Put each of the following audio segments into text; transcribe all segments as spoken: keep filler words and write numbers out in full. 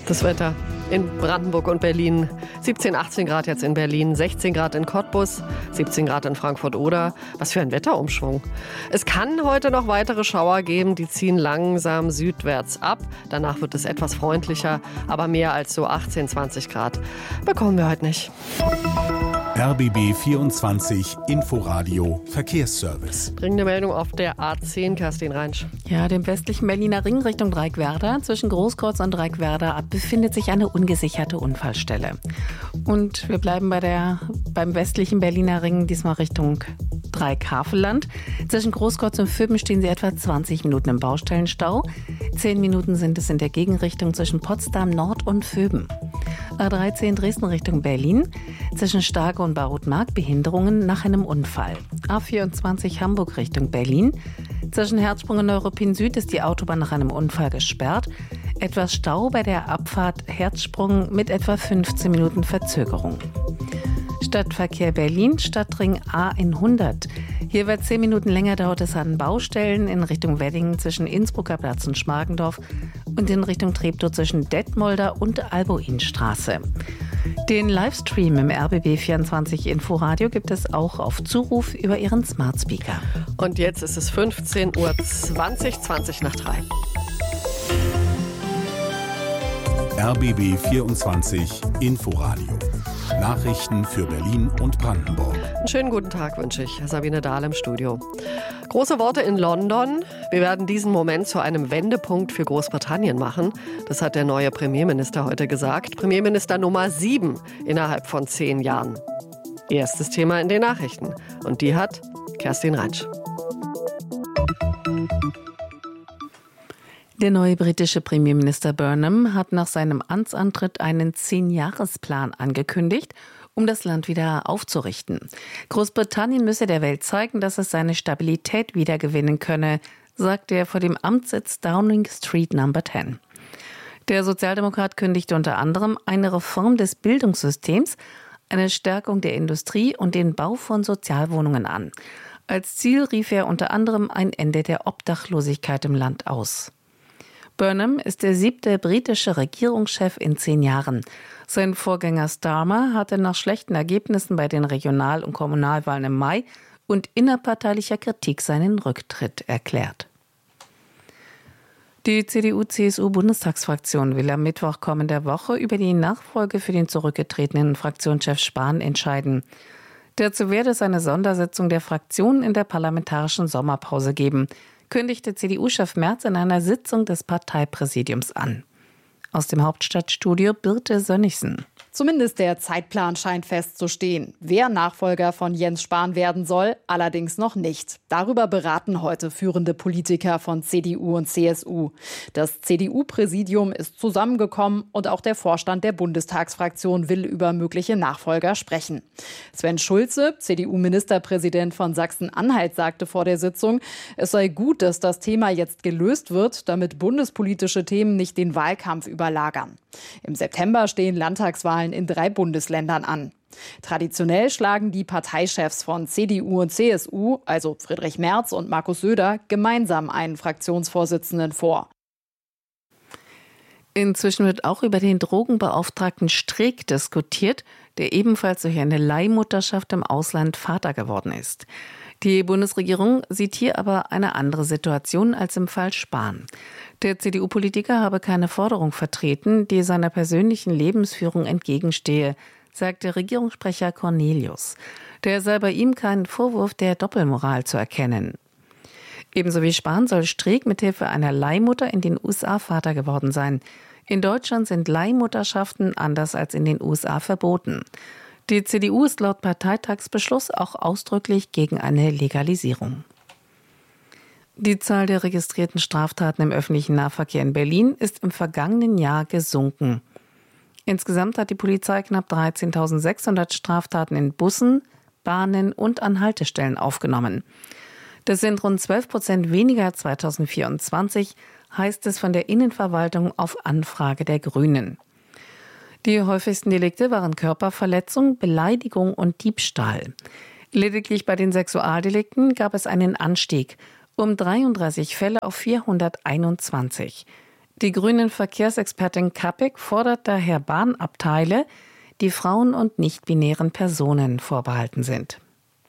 Das Wetter in Brandenburg und Berlin. siebzehn, achtzehn Grad jetzt in Berlin, sechzehn Grad in Cottbus, siebzehn Grad in Frankfurt-Oder. Was für ein Wetterumschwung. Es kann heute noch weitere Schauer geben, die ziehen langsam südwärts ab. Danach wird es etwas freundlicher, aber mehr als so achtzehn, zwanzig Grad bekommen wir heute nicht. R B B vierundzwanzig Inforadio Verkehrsservice. Dringende Meldung auf der A zehn, Kerstin Reinsch. Ja, dem westlichen Berliner Ring Richtung Dreieckwerder. Zwischen Großkreuz und Dreieckwerder befindet sich eine ungesicherte Unfallstelle. Und wir bleiben bei der, beim westlichen Berliner Ring, diesmal Richtung Dreieck-Havelland. Zwischen Großkreuz und Vöben stehen sie etwa zwanzig Minuten im Baustellenstau. Zehn Minuten sind es in der Gegenrichtung zwischen Potsdam Nord und Vöben. A dreizehn Dresden Richtung Berlin. Zwischen Starke und Barutmark Behinderungen nach einem Unfall. A vierundzwanzig Hamburg Richtung Berlin. Zwischen Herzsprung und Neuruppin Süd ist die Autobahn nach einem Unfall gesperrt. Etwas Stau bei der Abfahrt Herzsprung mit etwa fünfzehn Minuten Verzögerung. Stadtverkehr Berlin, Stadtring A hundert. Hier wird zehn Minuten länger, dauert es an Baustellen in Richtung Wedding zwischen Innsbrucker Platz und Schmargendorf und in Richtung Treptow zwischen Detmolder und Albuinstraße. Den Livestream im R B B vierundzwanzig Inforadio gibt es auch auf Zuruf über Ihren Smart Speaker. Und jetzt ist es fünfzehn Uhr zwanzig, zwanzig nach drei. R B B vierundzwanzig Inforadio. Nachrichten für Berlin und Brandenburg. Einen schönen guten Tag wünsche ich. Sabine Dahl im Studio. Große Worte in London. Wir werden diesen Moment zu einem Wendepunkt für Großbritannien machen. Das hat der neue Premierminister heute gesagt. Premierminister Nummer sieben innerhalb von zehn Jahren. Erstes Thema in den Nachrichten. Und die hat Kerstin Reinsch. Der neue britische Premierminister Burnham hat nach seinem Amtsantritt einen Zehn-Jahres-Plan angekündigt, um das Land wieder aufzurichten. Großbritannien müsse der Welt zeigen, dass es seine Stabilität wiedergewinnen könne, sagt er vor dem Amtssitz Downing Street Number zehn. Der Sozialdemokrat kündigte unter anderem eine Reform des Bildungssystems, eine Stärkung der Industrie und den Bau von Sozialwohnungen an. Als Ziel rief er unter anderem ein Ende der Obdachlosigkeit im Land aus. Burnham ist der siebte britische Regierungschef in zehn Jahren. Sein Vorgänger Starmer hatte nach schlechten Ergebnissen bei den Regional- und Kommunalwahlen im Mai und innerparteilicher Kritik seinen Rücktritt erklärt. Die C D U-C S U-Bundestagsfraktion will am Mittwoch kommender Woche über die Nachfolge für den zurückgetretenen Fraktionschef Spahn entscheiden. Dazu werde es eine Sondersitzung der Fraktion in der parlamentarischen Sommerpause geben, kündigte C D U-Chef Merz in einer Sitzung des Parteipräsidiums an. Aus dem Hauptstadtstudio Birte Sönnigsen. Zumindest der Zeitplan scheint festzustehen. Wer Nachfolger von Jens Spahn werden soll, allerdings noch nicht. Darüber beraten heute führende Politiker von C D U und C S U. Das C D U-Präsidium ist zusammengekommen und auch der Vorstand der Bundestagsfraktion will über mögliche Nachfolger sprechen. Sven Schulze, C D U-Ministerpräsident von Sachsen-Anhalt, sagte vor der Sitzung, es sei gut, dass das Thema jetzt gelöst wird, damit bundespolitische Themen nicht den Wahlkampf überlagern. Im September stehen Landtagswahlen in drei Bundesländern an. Traditionell schlagen die Parteichefs von C D U und C S U, also Friedrich Merz und Markus Söder, gemeinsam einen Fraktionsvorsitzenden vor. Inzwischen wird auch über den Drogenbeauftragten Streeck diskutiert, der ebenfalls durch eine Leihmutterschaft im Ausland Vater geworden ist. Die Bundesregierung sieht hier aber eine andere Situation als im Fall Spahn. Der C D U-Politiker habe keine Forderung vertreten, die seiner persönlichen Lebensführung entgegenstehe, sagt der Regierungssprecher Cornelius. Der sei bei ihm keinen Vorwurf der Doppelmoral zu erkennen. Ebenso wie Spahn soll Streeck mithilfe einer Leihmutter in den U S A Vater geworden sein. In Deutschland sind Leihmutterschaften anders als in den U S A verboten. Die C D U ist laut Parteitagsbeschluss auch ausdrücklich gegen eine Legalisierung. Die Zahl der registrierten Straftaten im öffentlichen Nahverkehr in Berlin ist im vergangenen Jahr gesunken. Insgesamt hat die Polizei knapp dreizehntausendsechshundert Straftaten in Bussen, Bahnen und an Haltestellen aufgenommen. Das sind rund zwölf Prozent weniger als zweitausendvierundzwanzig, heißt es von der Innenverwaltung auf Anfrage der Grünen. Die häufigsten Delikte waren Körperverletzung, Beleidigung und Diebstahl. Lediglich bei den Sexualdelikten gab es einen Anstieg um dreiunddreißig Fälle auf vierhunderteinundzwanzig. Die grünen Verkehrsexpertin Kappig fordert daher Bahnabteile, die Frauen und nicht-binären Personen vorbehalten sind.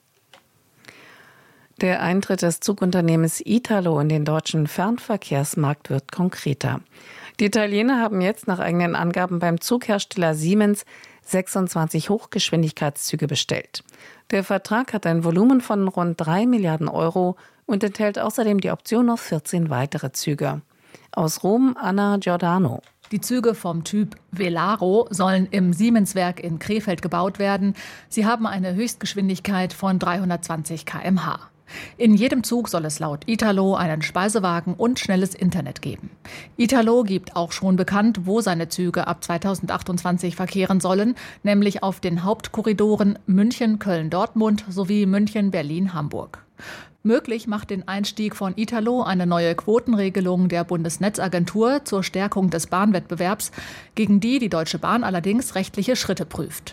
Der Eintritt des Zugunternehmens Italo in den deutschen Fernverkehrsmarkt wird konkreter. Die Italiener haben jetzt nach eigenen Angaben beim Zughersteller Siemens sechsundzwanzig Hochgeschwindigkeitszüge bestellt. Der Vertrag hat ein Volumen von rund drei Milliarden Euro und enthält außerdem die Option auf vierzehn weitere Züge. Aus Rom, Anna Giordano. Die Züge vom Typ Velaro sollen im Siemens-Werk in Krefeld gebaut werden. Sie haben eine Höchstgeschwindigkeit von dreihundertzwanzig Kilometer pro Stunde. In jedem Zug soll es laut Italo einen Speisewagen und schnelles Internet geben. Italo gibt auch schon bekannt, wo seine Züge ab zweitausendachtundzwanzig verkehren sollen, nämlich auf den Hauptkorridoren München, Köln, Dortmund sowie München, Berlin, Hamburg. Möglich macht den Einstieg von Italo eine neue Quotenregelung der Bundesnetzagentur zur Stärkung des Bahnwettbewerbs, gegen die die Deutsche Bahn allerdings rechtliche Schritte prüft.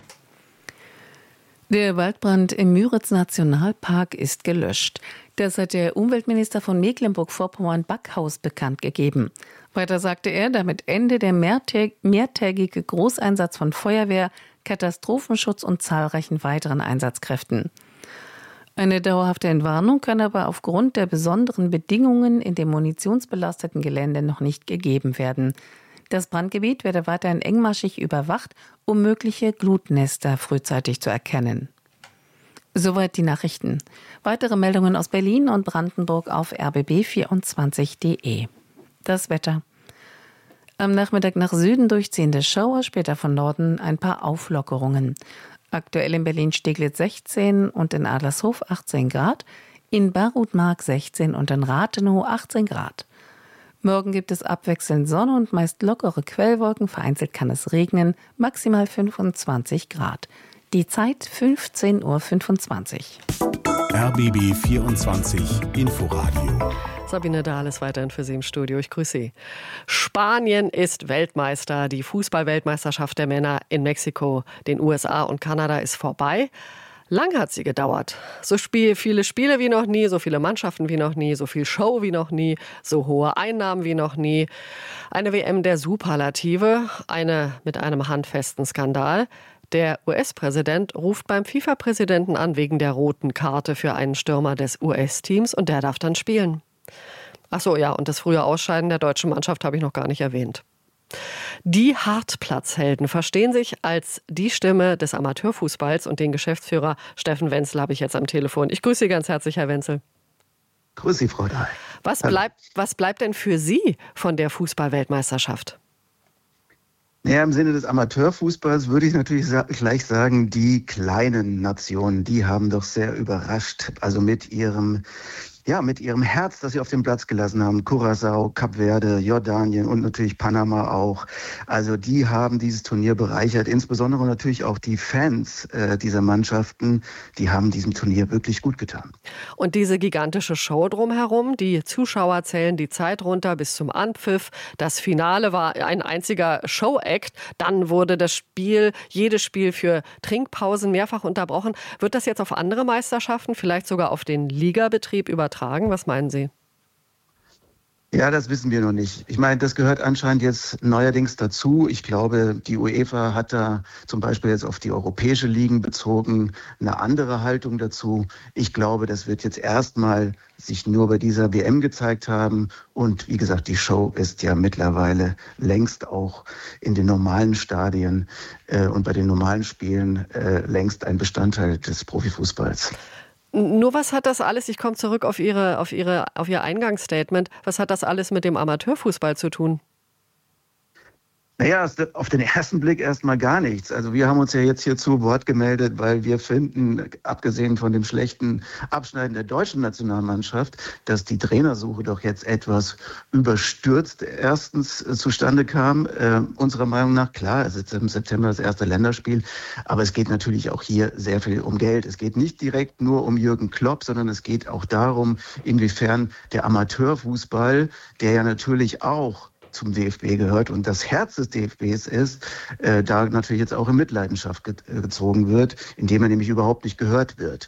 Der Waldbrand im Müritz-Nationalpark ist gelöscht. Das hat der Umweltminister von Mecklenburg-Vorpommern-Backhaus bekannt gegeben. Weiter sagte er, damit Ende der mehrtä- mehrtägige Großeinsatz von Feuerwehr, Katastrophenschutz und zahlreichen weiteren Einsatzkräften. Eine dauerhafte Entwarnung kann aber aufgrund der besonderen Bedingungen in dem munitionsbelasteten Gelände noch nicht gegeben werden. Das Brandgebiet werde weiterhin engmaschig überwacht, um mögliche Glutnester frühzeitig zu erkennen. Soweit die Nachrichten. Weitere Meldungen aus Berlin und Brandenburg auf r b b vierundzwanzig punkt d e. Das Wetter. Am Nachmittag nach Süden durchziehende Schauer, später von Norden ein paar Auflockerungen. Aktuell in Berlin-Steglitz sechzehn und in Adlershof achtzehn Grad, in Barutmark sechzehn und in Rathenow achtzehn Grad. Morgen gibt es abwechselnd Sonne und meist lockere Quellwolken, vereinzelt kann es regnen, maximal fünfundzwanzig Grad. Die Zeit fünfzehn Uhr fünfundzwanzig. R B B vierundzwanzig Inforadio. Sabine Dahl ist weiterhin für Sie im Studio. Ich grüße Sie. Spanien ist Weltmeister. Die Fußball-Weltmeisterschaft der Männer in Mexiko, den U S A und Kanada ist vorbei. Lang hat sie gedauert. So Spiel, viele Spiele wie noch nie, so viele Mannschaften wie noch nie, so viel Show wie noch nie, so hohe Einnahmen wie noch nie. Eine W M der Superlative, eine mit einem handfesten Skandal. Der U S-Präsident ruft beim FIFA-Präsidenten an wegen der roten Karte für einen Stürmer des U S-Teams und der darf dann spielen. Ach so, ja, und das frühe Ausscheiden der deutschen Mannschaft habe ich noch gar nicht erwähnt. Die Hartplatzhelden verstehen sich als die Stimme des Amateurfußballs und den Geschäftsführer Steffen Wenzel habe ich jetzt am Telefon. Ich grüße Sie ganz herzlich, Herr Wenzel. Grüß Sie, Frau Dahl. Was bleibt, was bleibt denn für Sie von der Fußball-Weltmeisterschaft? Ja, im Sinne des Amateurfußballs würde ich natürlich sa- gleich sagen, die kleinen Nationen, die haben doch sehr überrascht. Also mit ihrem Ja, mit ihrem Herz, das sie auf den Platz gelassen haben. Curaçao, Kap Verde, Jordanien und natürlich Panama auch. Also die haben dieses Turnier bereichert. Insbesondere natürlich auch die Fans äh, dieser Mannschaften, die haben diesem Turnier wirklich gut getan. Und diese gigantische Show drumherum, die Zuschauer zählen die Zeit runter bis zum Anpfiff. Das Finale war ein einziger Show-Act. Dann wurde das Spiel, jedes Spiel für Trinkpausen mehrfach unterbrochen. Wird das jetzt auf andere Meisterschaften, vielleicht sogar auf den Ligabetrieb übertragen? Was meinen Sie? Ja, das wissen wir noch nicht. Ich meine, das gehört anscheinend jetzt neuerdings dazu. Ich glaube, die UEFA hat da zum Beispiel jetzt auf die europäische Ligen bezogen eine andere Haltung dazu. Ich glaube, das wird jetzt erstmal sich nur bei dieser W M gezeigt haben. Und wie gesagt, die Show ist ja mittlerweile längst auch in den normalen Stadien äh, und bei den normalen Spielen äh, längst ein Bestandteil des Profifußballs. Nur was hat das alles, ich komme zurück auf Ihre, auf Ihre, auf Ihr Eingangsstatement, was hat das alles mit dem Amateurfußball zu tun? Naja, auf den ersten Blick erstmal gar nichts. Also wir haben uns ja jetzt hier zu Wort gemeldet, weil wir finden, abgesehen von dem schlechten Abschneiden der deutschen Nationalmannschaft, dass die Trainersuche doch jetzt etwas überstürzt erstens zustande kam. Äh, unserer Meinung nach, klar, es ist im September das erste Länderspiel, aber es geht natürlich auch hier sehr viel um Geld. Es geht nicht direkt nur um Jürgen Klopp, sondern es geht auch darum, inwiefern der Amateurfußball, der ja natürlich auch zum D F B gehört und das Herz des D F Bs ist, äh, da natürlich jetzt auch in Mitleidenschaft ge- gezogen wird, indem er nämlich überhaupt nicht gehört wird.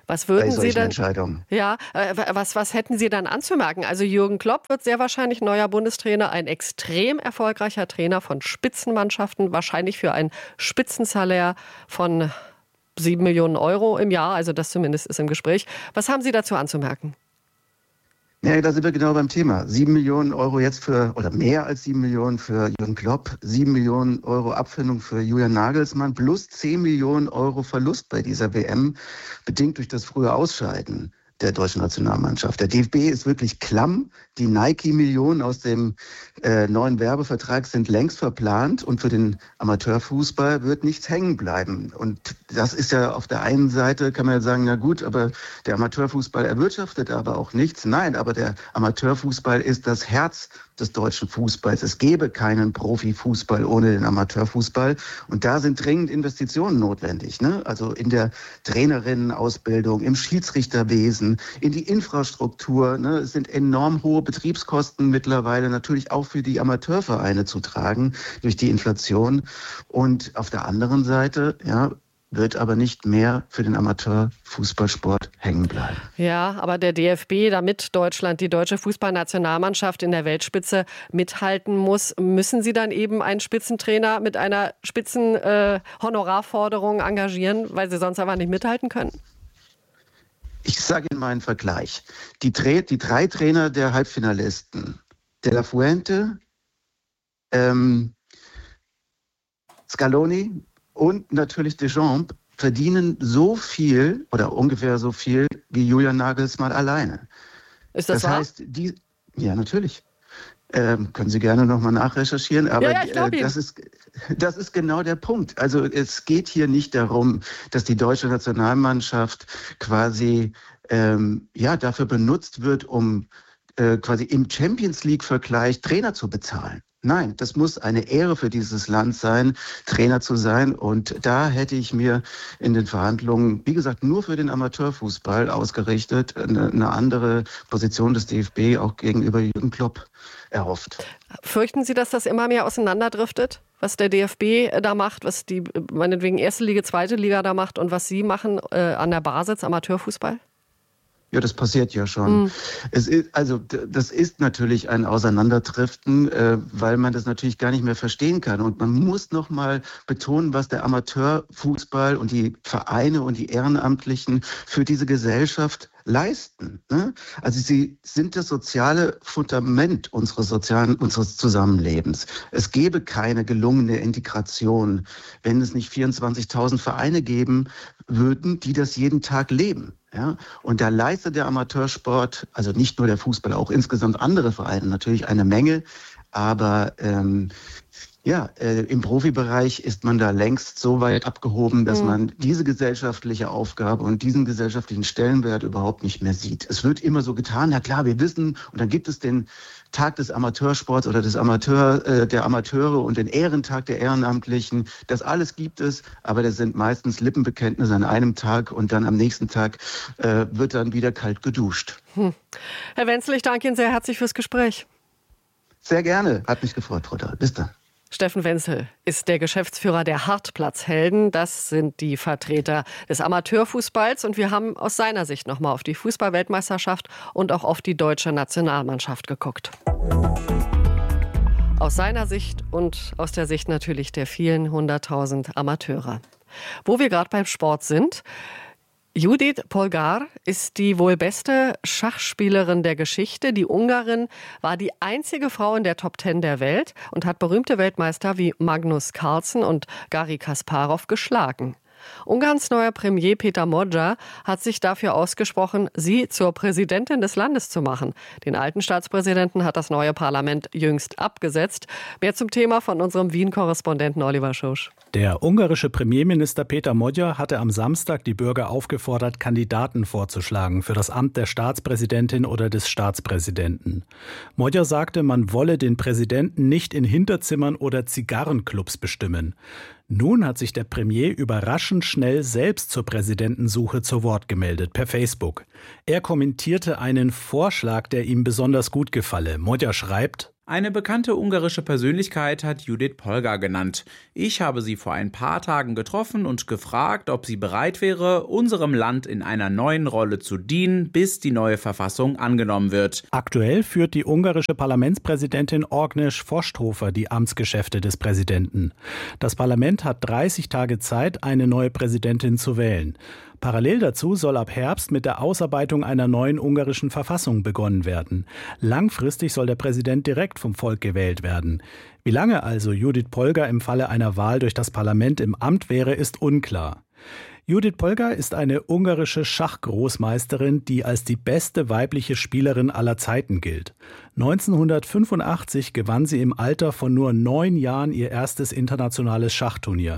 Was würden bei Sie denn? Entscheidungen. Ja, äh, was, was hätten Sie dann anzumerken? Also Jürgen Klopp wird sehr wahrscheinlich neuer Bundestrainer, ein extrem erfolgreicher Trainer von Spitzenmannschaften, wahrscheinlich für ein Spitzensalär von sieben Millionen Euro im Jahr, also das zumindest ist im Gespräch. Was haben Sie dazu anzumerken? Ja, da sind wir genau beim Thema. Sieben Millionen Euro jetzt für, oder mehr als sieben Millionen für Jürgen Klopp, sieben Millionen Euro Abfindung für Julian Nagelsmann, plus zehn Millionen Euro Verlust bei dieser W M, bedingt durch das frühe Ausscheiden der deutschen Nationalmannschaft. Der D F B ist wirklich klamm. Die Nike-Millionen aus dem äh, neuen Werbevertrag sind längst verplant und für den Amateurfußball wird nichts hängen bleiben. Und das ist ja auf der einen Seite, kann man ja sagen, na gut, aber der Amateurfußball erwirtschaftet aber auch nichts. Nein, aber der Amateurfußball ist das Herz des deutschen Fußballs. Es gäbe keinen Profifußball ohne den Amateurfußball. Und da sind dringend Investitionen notwendig, ne? Also in der Trainerinnenausbildung, im Schiedsrichterwesen, in die Infrastruktur. Ne? Es sind enorm hohe Betriebskosten mittlerweile natürlich auch für die Amateurvereine zu tragen durch die Inflation. Und auf der anderen Seite, ja, wird aber nicht mehr für den Amateurfußballsport hängen bleiben. Ja, aber der D F B, damit Deutschland, die deutsche Fußballnationalmannschaft in der Weltspitze mithalten muss, müssen sie dann eben einen Spitzentrainer mit einer spitzen äh, Honorarforderung engagieren, weil sie sonst einfach nicht mithalten können? Ich sage Ihnen mal einen Vergleich. Die, die drei Trainer der Halbfinalisten, De La Fuente, ähm, Scaloni und natürlich Deschamps, verdienen so viel oder ungefähr so viel wie Julian Nagelsmann alleine. Ist das, das wahr? heißt, die, ja, natürlich. Ähm, können Sie gerne nochmal nachrecherchieren, aber ja, ja, äh, das ist, das ist genau der Punkt. Also es geht hier nicht darum, dass die deutsche Nationalmannschaft quasi ähm, ja, dafür benutzt wird, um äh, quasi im Champions-League-Vergleich Trainer zu bezahlen. Nein, das muss eine Ehre für dieses Land sein, Trainer zu sein. Und da hätte ich mir in den Verhandlungen, wie gesagt, nur für den Amateurfußball ausgerichtet, eine, eine andere Position des D F B auch gegenüber Jürgen Klopp erhofft. Fürchten Sie, dass das immer mehr auseinanderdriftet, was der D F B da macht, was die meinetwegen erste Liga, zweite Liga da macht und was Sie machen äh, an der Basis Amateurfußball? Ja, das passiert ja schon. Mhm. Es ist, also das ist natürlich ein Auseinanderdriften, äh, weil man das natürlich gar nicht mehr verstehen kann. Und man muss noch mal betonen, was der Amateurfußball und die Vereine und die Ehrenamtlichen für diese Gesellschaft leisten. Ne? Also sie sind das soziale Fundament unseres sozialen, unseres Zusammenlebens. Es gäbe keine gelungene Integration, wenn es nicht vierundzwanzigtausend Vereine geben würden, die das jeden Tag leben. Ja? Und da leistet der Amateursport, also nicht nur der Fußball, auch insgesamt andere Vereine natürlich eine Menge. Aber ähm, ja, äh, im Profibereich ist man da längst so weit abgehoben, dass mhm. man diese gesellschaftliche Aufgabe und diesen gesellschaftlichen Stellenwert überhaupt nicht mehr sieht. Es wird immer so getan, na klar, wir wissen, und dann gibt es den Tag des Amateursports oder des Amateur, äh, der Amateure und den Ehrentag der Ehrenamtlichen. Das alles gibt es, aber das sind meistens Lippenbekenntnisse an einem Tag und dann am nächsten Tag äh, wird dann wieder kalt geduscht. Hm. Herr Wenzel, ich danke Ihnen sehr herzlich fürs Gespräch. Sehr gerne. Hat mich gefreut, Frau Dahl. Bis dann. Steffen Wenzel ist der Geschäftsführer der Hartplatzhelden. Das sind die Vertreter des Amateurfußballs. Und wir haben aus seiner Sicht nochmal auf die Fußball-Weltmeisterschaft und auch auf die deutsche Nationalmannschaft geguckt. Aus seiner Sicht und aus der Sicht natürlich der vielen hunderttausend Amateure. Wo wir gerade beim Sport sind: Judith Polgár ist die wohl beste Schachspielerin der Geschichte. Die Ungarin war die einzige Frau in der Top Ten der Welt und hat berühmte Weltmeister wie Magnus Carlsen und Garri Kasparov geschlagen. Ungarns neuer Premier Péter Magyar hat sich dafür ausgesprochen, sie zur Präsidentin des Landes zu machen. Den alten Staatspräsidenten hat das neue Parlament jüngst abgesetzt. Mehr zum Thema von unserem Wien-Korrespondenten Oliver Schosch. Der ungarische Premierminister Péter Magyar hatte am Samstag die Bürger aufgefordert, Kandidaten vorzuschlagen für das Amt der Staatspräsidentin oder des Staatspräsidenten. Magyar sagte, man wolle den Präsidenten nicht in Hinterzimmern oder Zigarrenclubs bestimmen. Nun hat sich der Premier überraschend schnell selbst zur Präsidentensuche zu Wort gemeldet, per Facebook. Er kommentierte einen Vorschlag, der ihm besonders gut gefalle. Magyar schreibt: Eine bekannte ungarische Persönlichkeit hat Judith Polgar genannt. Ich habe sie vor ein paar Tagen getroffen und gefragt, ob sie bereit wäre, unserem Land in einer neuen Rolle zu dienen, bis die neue Verfassung angenommen wird. Aktuell führt die ungarische Parlamentspräsidentin Agnes Vosthofer die Amtsgeschäfte des Präsidenten. Das Parlament hat dreißig Tage Zeit, eine neue Präsidentin zu wählen. Parallel dazu soll ab Herbst mit der Ausarbeitung einer neuen ungarischen Verfassung begonnen werden. Langfristig soll der Präsident direkt vom Volk gewählt werden. Wie lange also Judith Polgar im Falle einer Wahl durch das Parlament im Amt wäre, ist unklar. Judith Polgar ist eine ungarische Schachgroßmeisterin, die als die beste weibliche Spielerin aller Zeiten gilt. neunzehnhundertfünfundachtzig gewann sie im Alter von nur neun Jahren ihr erstes internationales Schachturnier.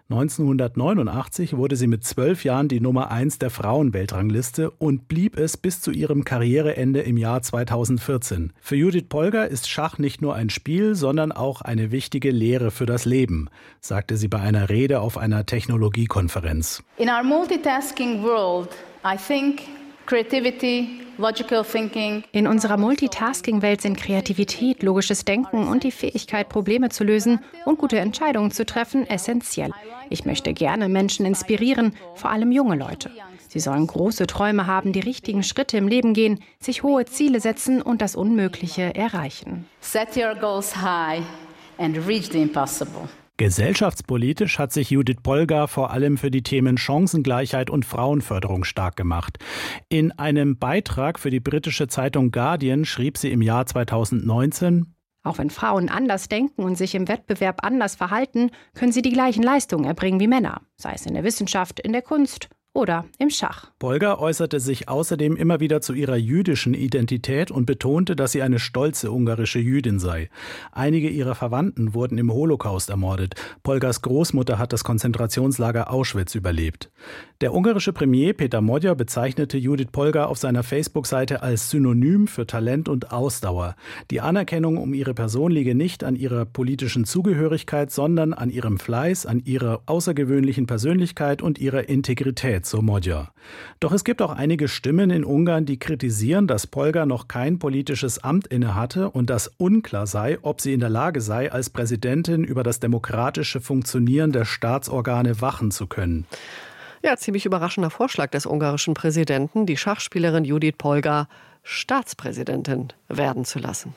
neunzehnhundertneunundachtzig wurde sie mit zwölf Jahren die Nummer eins der Frauenweltrangliste und blieb es bis zu ihrem Karriereende im Jahr zweitausendvierzehn. Für Judith Polgar ist Schach nicht nur ein Spiel, sondern auch eine wichtige Lehre für das Leben, sagte sie bei einer Rede auf einer Technologiekonferenz. In our multitasking world, I think creativity, logical thinking. In unserer Multitasking-Welt sind Kreativität, logisches Denken und die Fähigkeit, Probleme zu lösen und gute Entscheidungen zu treffen, essentiell. Ich möchte gerne Menschen inspirieren, vor allem junge Leute. Sie sollen große Träume haben, die richtigen Schritte im Leben gehen, sich hohe Ziele setzen und das Unmögliche erreichen. Set your goals high and reach the impossible. Gesellschaftspolitisch hat sich Judith Polgar vor allem für die Themen Chancengleichheit und Frauenförderung stark gemacht. In einem Beitrag für die britische Zeitung Guardian schrieb sie im Jahr zweitausendneunzehn: Auch wenn Frauen anders denken und sich im Wettbewerb anders verhalten, können sie die gleichen Leistungen erbringen wie Männer, sei es in der Wissenschaft, in der Kunst oder im Schach. Polgar äußerte sich außerdem immer wieder zu ihrer jüdischen Identität und betonte, dass sie eine stolze ungarische Jüdin sei. Einige ihrer Verwandten wurden im Holocaust ermordet. Polgars Großmutter hat das Konzentrationslager Auschwitz überlebt. Der ungarische Premier Péter Magyar bezeichnete Judith Polgar auf seiner Facebook-Seite als Synonym für Talent und Ausdauer. Die Anerkennung um ihre Person liege nicht an ihrer politischen Zugehörigkeit, sondern an ihrem Fleiß, an ihrer außergewöhnlichen Persönlichkeit und ihrer Integrität, so Magyar. Doch es gibt auch einige Stimmen in Ungarn, die kritisieren, dass Polgar noch kein politisches Amt innehatte und dass unklar sei, ob sie in der Lage sei, als Präsidentin über das demokratische Funktionieren der Staatsorgane wachen zu können. Ja, ziemlich überraschender Vorschlag des ungarischen Präsidenten, die Schachspielerin Judith Polgar Staatspräsidentin werden zu lassen.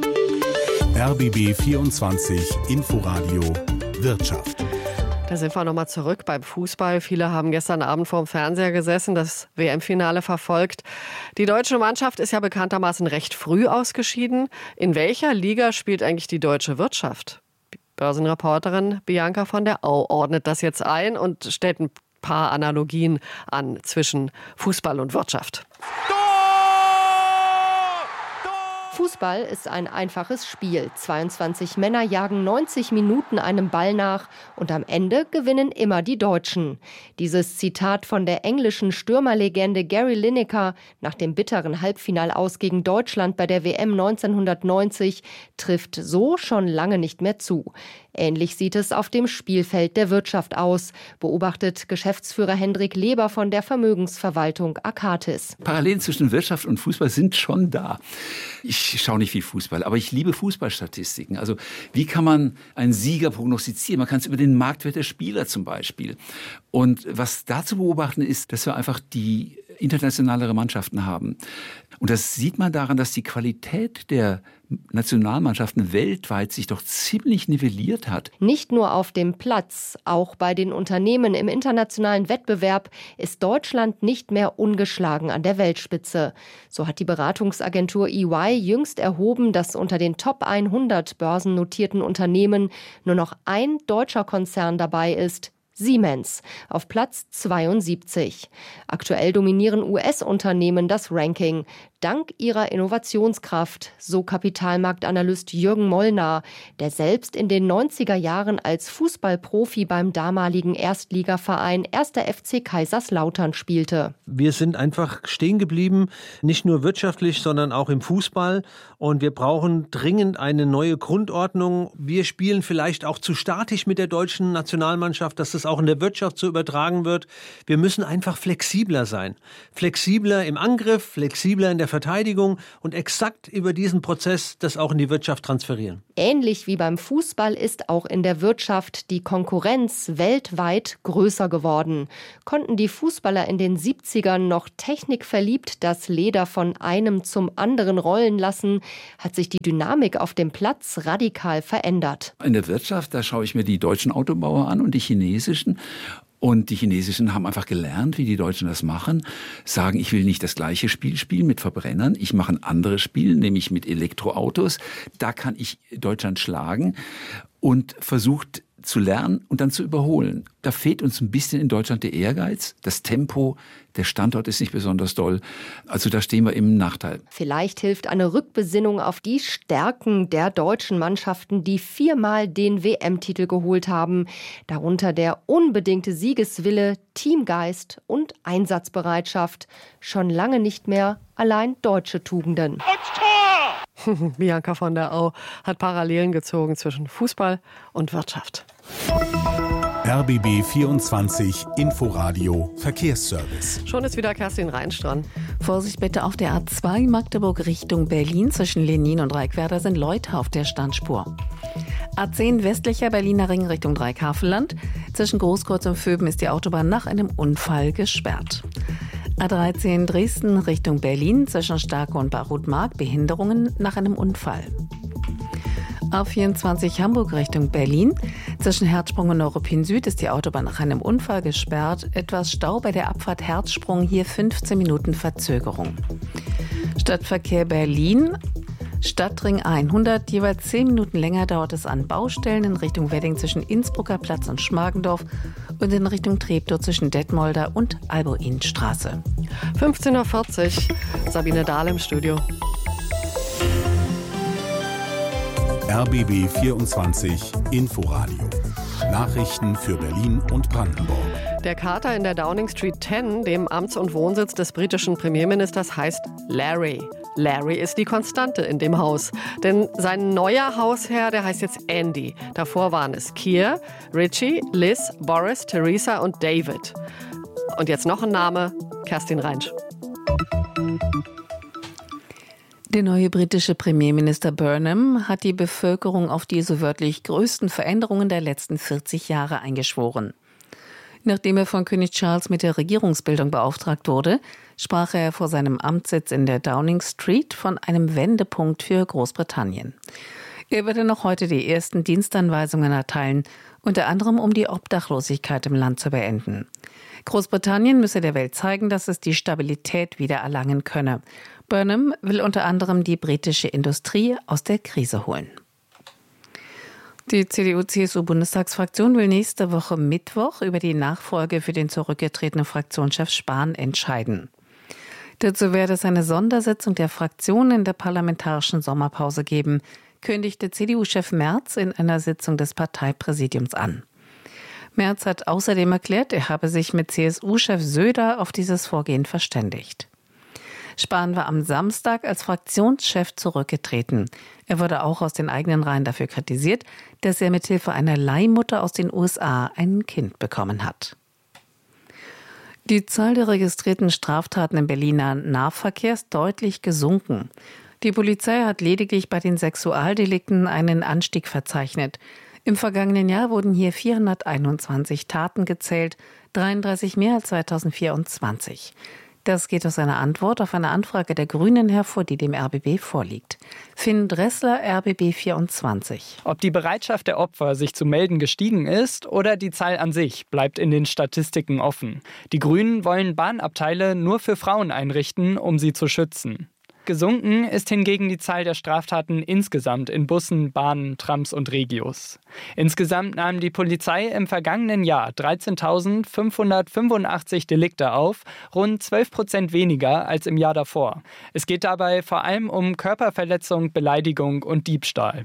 R B B vierundzwanzig Inforadio Wirtschaft. Da sind wir nochmal zurück beim Fußball. Viele haben gestern Abend vorm Fernseher gesessen, das W M-Finale verfolgt. Die deutsche Mannschaft ist ja bekanntermaßen recht früh ausgeschieden. In welcher Liga spielt eigentlich die deutsche Wirtschaft? Börsenreporterin Bianca von der Au ordnet das jetzt ein und stellt ein paar Analogien an zwischen Fußball und Wirtschaft. Fußball ist ein einfaches Spiel. zweiundzwanzig Männer jagen neunzig Minuten einem Ball nach und am Ende gewinnen immer die Deutschen. Dieses Zitat von der englischen Stürmerlegende Gary Lineker nach dem bitteren Halbfinalaus gegen Deutschland bei der W M neunzehnhundertneunzig trifft so schon lange nicht mehr zu. Ähnlich sieht es auf dem Spielfeld der Wirtschaft aus, beobachtet Geschäftsführer Hendrik Leber von der Vermögensverwaltung Akatis. Parallelen zwischen Wirtschaft und Fußball sind schon da. Ich schaue nicht viel Fußball, aber ich liebe Fußballstatistiken. Also wie kann man einen Sieger prognostizieren? Man kann es über den Marktwert der Spieler zum Beispiel. Und was da zu beobachten ist, dass wir einfach die internationalere Mannschaften haben. Und das sieht man daran, dass die Qualität der Nationalmannschaften weltweit sich doch ziemlich nivelliert hat. Nicht nur auf dem Platz, auch bei den Unternehmen im internationalen Wettbewerb ist Deutschland nicht mehr ungeschlagen an der Weltspitze. So hat die Beratungsagentur E Y jüngst erhoben, dass unter den Top hundert börsennotierten Unternehmen nur noch ein deutscher Konzern dabei ist: Siemens auf Platz zweiundsiebzig. Aktuell dominieren U S-Unternehmen das Ranking. Dank ihrer Innovationskraft, so Kapitalmarktanalyst Jürgen Molnar, der selbst in den neunziger Jahren als Fußballprofi beim damaligen Erstligaverein erster F C Kaiserslautern spielte. Wir sind einfach stehen geblieben, nicht nur wirtschaftlich, sondern auch im Fußball. Und wir brauchen dringend eine neue Grundordnung. Wir spielen vielleicht auch zu statisch mit der deutschen Nationalmannschaft, dass das auch in der Wirtschaft so übertragen wird. Wir müssen einfach flexibler sein. Flexibler im Angriff, flexibler in der der Verteidigung und exakt über diesen Prozess das auch in die Wirtschaft transferieren. Ähnlich wie beim Fußball ist auch in der Wirtschaft die Konkurrenz weltweit größer geworden. Konnten die Fußballer in den siebzigern noch technikverliebt das Leder von einem zum anderen rollen lassen, hat sich die Dynamik auf dem Platz radikal verändert. In der Wirtschaft, da schaue ich mir die deutschen Autobauer an und die chinesischen. Und die Chinesischen haben einfach gelernt, wie die Deutschen das machen, sagen, ich will nicht das gleiche Spiel spielen mit Verbrennern, ich mache ein anderes Spiel, nämlich mit Elektroautos. Da kann ich Deutschland schlagen und versucht zu lernen und dann zu überholen. Da fehlt uns ein bisschen in Deutschland der Ehrgeiz, das Tempo, der Standort ist nicht besonders doll. Also da stehen wir im Nachteil. Vielleicht hilft eine Rückbesinnung auf die Stärken der deutschen Mannschaften, die viermal den W M-Titel geholt haben. Darunter der unbedingte Siegeswille, Teamgeist und Einsatzbereitschaft. Schon lange nicht mehr allein deutsche Tugenden. Und Tor! Bianca von der Au hat Parallelen gezogen zwischen Fußball und Wirtschaft. R B B vierundzwanzig Inforadio Verkehrsservice. Schon ist wieder Kerstin Reinsch dran. Vorsicht bitte auf der A zwei Magdeburg Richtung Berlin. Zwischen Lenin und Reikwerder sind Leute auf der Standspur. A zehn westlicher Berliner Ring Richtung Dreieckhavelland. Zwischen Großkreuz und Vöben ist die Autobahn nach einem Unfall gesperrt. A dreizehn Dresden Richtung Berlin. Zwischen Starke und Barutmark Behinderungen nach einem Unfall. A vierundzwanzig Hamburg Richtung Berlin. Zwischen Herzsprung und Neuruppin Süd ist die Autobahn nach einem Unfall gesperrt. Etwas Stau bei der Abfahrt Herzsprung, hier fünfzehn Minuten Verzögerung. Stadtverkehr Berlin, Stadtring hundert, jeweils zehn Minuten länger dauert es an Baustellen in Richtung Wedding zwischen Innsbrucker Platz und Schmargendorf und in Richtung Treptow zwischen Detmolder und Albuinstraße. fünfzehn Uhr vierzig, Sabine Dahl im Studio. R B B vierundzwanzig Inforadio. Nachrichten für Berlin und Brandenburg. Der Kater in der Downing Street zehn, dem Amts- und Wohnsitz des britischen Premierministers, heißt Larry. Larry ist die Konstante in dem Haus. Denn sein neuer Hausherr, der heißt jetzt Andy. Davor waren es Keir, Richie, Liz, Boris, Theresa und David. Und jetzt noch ein Name, Kerstin Reinsch. Der neue britische Premierminister Burnham hat die Bevölkerung auf die so wörtlich größten Veränderungen der letzten vierzig Jahre eingeschworen. Nachdem er von König Charles mit der Regierungsbildung beauftragt wurde, sprach er vor seinem Amtssitz in der Downing Street von einem Wendepunkt für Großbritannien. Er werde noch heute die ersten Dienstanweisungen erteilen, unter anderem um die Obdachlosigkeit im Land zu beenden. Großbritannien müsse der Welt zeigen, dass es die Stabilität wieder erlangen könne. Burnham will unter anderem die britische Industrie aus der Krise holen. Die C D U-C S U-Bundestagsfraktion will nächste Woche Mittwoch über die Nachfolge für den zurückgetretenen Fraktionschef Spahn entscheiden. Dazu werde es eine Sondersitzung der Fraktion in der parlamentarischen Sommerpause geben, kündigte C D U-Chef Merz in einer Sitzung des Parteipräsidiums an. Merz hat außerdem erklärt, er habe sich mit C S U-Chef Söder auf dieses Vorgehen verständigt. Spahn war am Samstag als Fraktionschef zurückgetreten. Er wurde auch aus den eigenen Reihen dafür kritisiert, dass er mithilfe einer Leihmutter aus den U S A ein Kind bekommen hat. Die Zahl der registrierten Straftaten im Berliner Nahverkehr ist deutlich gesunken. Die Polizei hat lediglich bei den Sexualdelikten einen Anstieg verzeichnet. Im vergangenen Jahr wurden hier vierhunderteinundzwanzig Taten gezählt, dreiunddreißig mehr als zweitausendvierundzwanzig. Das geht aus einer Antwort auf eine Anfrage der Grünen hervor, die dem R B B vorliegt. Finn Dressler, R B B vierundzwanzig. Ob die Bereitschaft der Opfer, sich zu melden, gestiegen ist oder die Zahl an sich, bleibt in den Statistiken offen. Die Grünen wollen Bahnabteile nur für Frauen einrichten, um sie zu schützen. Gesunken ist hingegen die Zahl der Straftaten insgesamt in Bussen, Bahnen, Trams und Regios. Insgesamt nahm die Polizei im vergangenen Jahr dreizehntausendfünfhundertfünfundachtzig Delikte auf, rund zwölf Prozent weniger als im Jahr davor. Es geht dabei vor allem um Körperverletzung, Beleidigung und Diebstahl.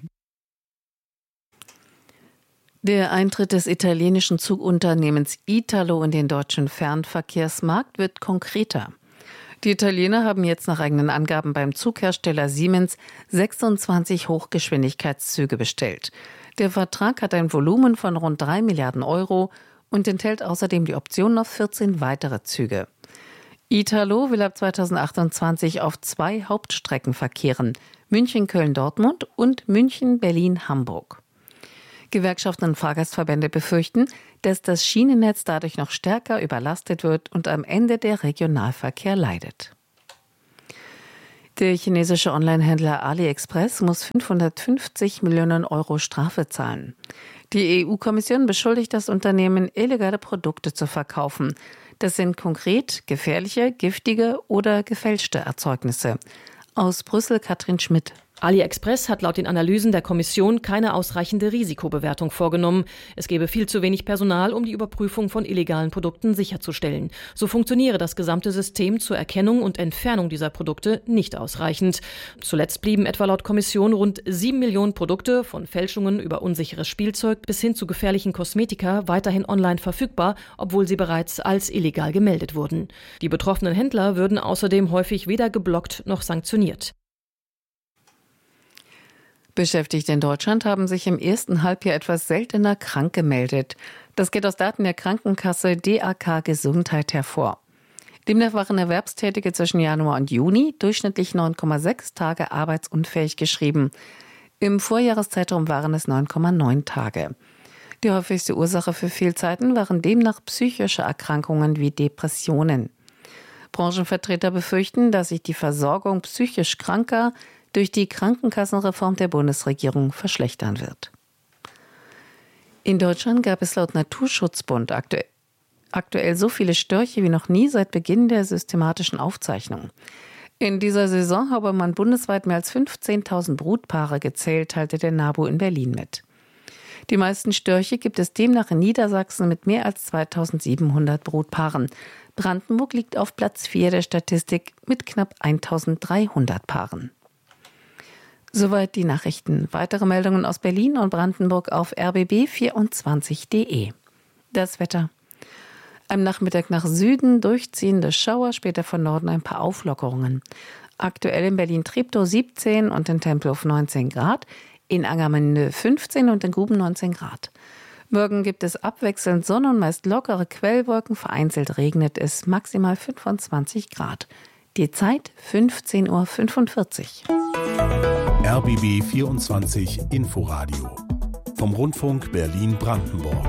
Der Eintritt des italienischen Zugunternehmens Italo in den deutschen Fernverkehrsmarkt wird konkreter. Die Italiener haben jetzt nach eigenen Angaben beim Zughersteller Siemens sechsundzwanzig Hochgeschwindigkeitszüge bestellt. Der Vertrag hat ein Volumen von rund drei Milliarden Euro und enthält außerdem die Option auf vierzehn weitere Züge. Italo will ab zweitausendachtundzwanzig auf zwei Hauptstrecken verkehren: München-Köln-Dortmund und München-Berlin-Hamburg. Gewerkschaften und Fahrgastverbände befürchten, dass das Schienennetz dadurch noch stärker überlastet wird und am Ende der Regionalverkehr leidet. Der chinesische Onlinehändler AliExpress muss fünfhundertfünfzig Millionen Euro Strafe zahlen. Die E U-Kommission beschuldigt das Unternehmen, illegale Produkte zu verkaufen. Das sind konkret gefährliche, giftige oder gefälschte Erzeugnisse. Aus Brüssel Katrin Schmidt. AliExpress hat laut den Analysen der Kommission keine ausreichende Risikobewertung vorgenommen. Es gebe viel zu wenig Personal, um die Überprüfung von illegalen Produkten sicherzustellen. So funktioniere das gesamte System zur Erkennung und Entfernung dieser Produkte nicht ausreichend. Zuletzt blieben etwa laut Kommission rund sieben Millionen Produkte, von Fälschungen über unsicheres Spielzeug bis hin zu gefährlichen Kosmetika, weiterhin online verfügbar, obwohl sie bereits als illegal gemeldet wurden. Die betroffenen Händler würden außerdem häufig weder geblockt noch sanktioniert. Beschäftigte in Deutschland haben sich im ersten Halbjahr etwas seltener krank gemeldet. Das geht aus Daten der Krankenkasse D A K Gesundheit hervor. Demnach waren Erwerbstätige zwischen Januar und Juni durchschnittlich neun Komma sechs Tage arbeitsunfähig geschrieben. Im Vorjahreszeitraum waren es neun Komma neun Tage. Die häufigste Ursache für Fehlzeiten waren demnach psychische Erkrankungen wie Depressionen. Branchenvertreter befürchten, dass sich die Versorgung psychisch Kranker durch die Krankenkassenreform der Bundesregierung verschlechtern wird. In Deutschland gab es laut Naturschutzbund aktuell, aktuell so viele Störche wie noch nie seit Beginn der systematischen Aufzeichnung. In dieser Saison habe man bundesweit mehr als fünfzehntausend Brutpaare gezählt, teilte der NABU in Berlin mit. Die meisten Störche gibt es demnach in Niedersachsen mit mehr als zweitausendsiebenhundert Brutpaaren. Brandenburg liegt auf Platz vier der Statistik mit knapp eintausenddreihundert Paaren. Soweit die Nachrichten. Weitere Meldungen aus Berlin und Brandenburg auf r b b vierundzwanzig punkt d e. Das Wetter. Am Nachmittag nach Süden durchziehende Schauer, später von Norden ein paar Auflockerungen. Aktuell in Berlin-Treptow siebzehn und in Tempelhof neunzehn Grad, in Angermünde fünfzehn und in Guben neunzehn Grad. Morgen gibt es abwechselnd Sonne und meist lockere Quellwolken, vereinzelt regnet es, maximal fünfundzwanzig Grad. Die Zeit fünfzehn Uhr fünfundvierzig. R B B vierundzwanzig Inforadio vom Rundfunk Berlin-Brandenburg.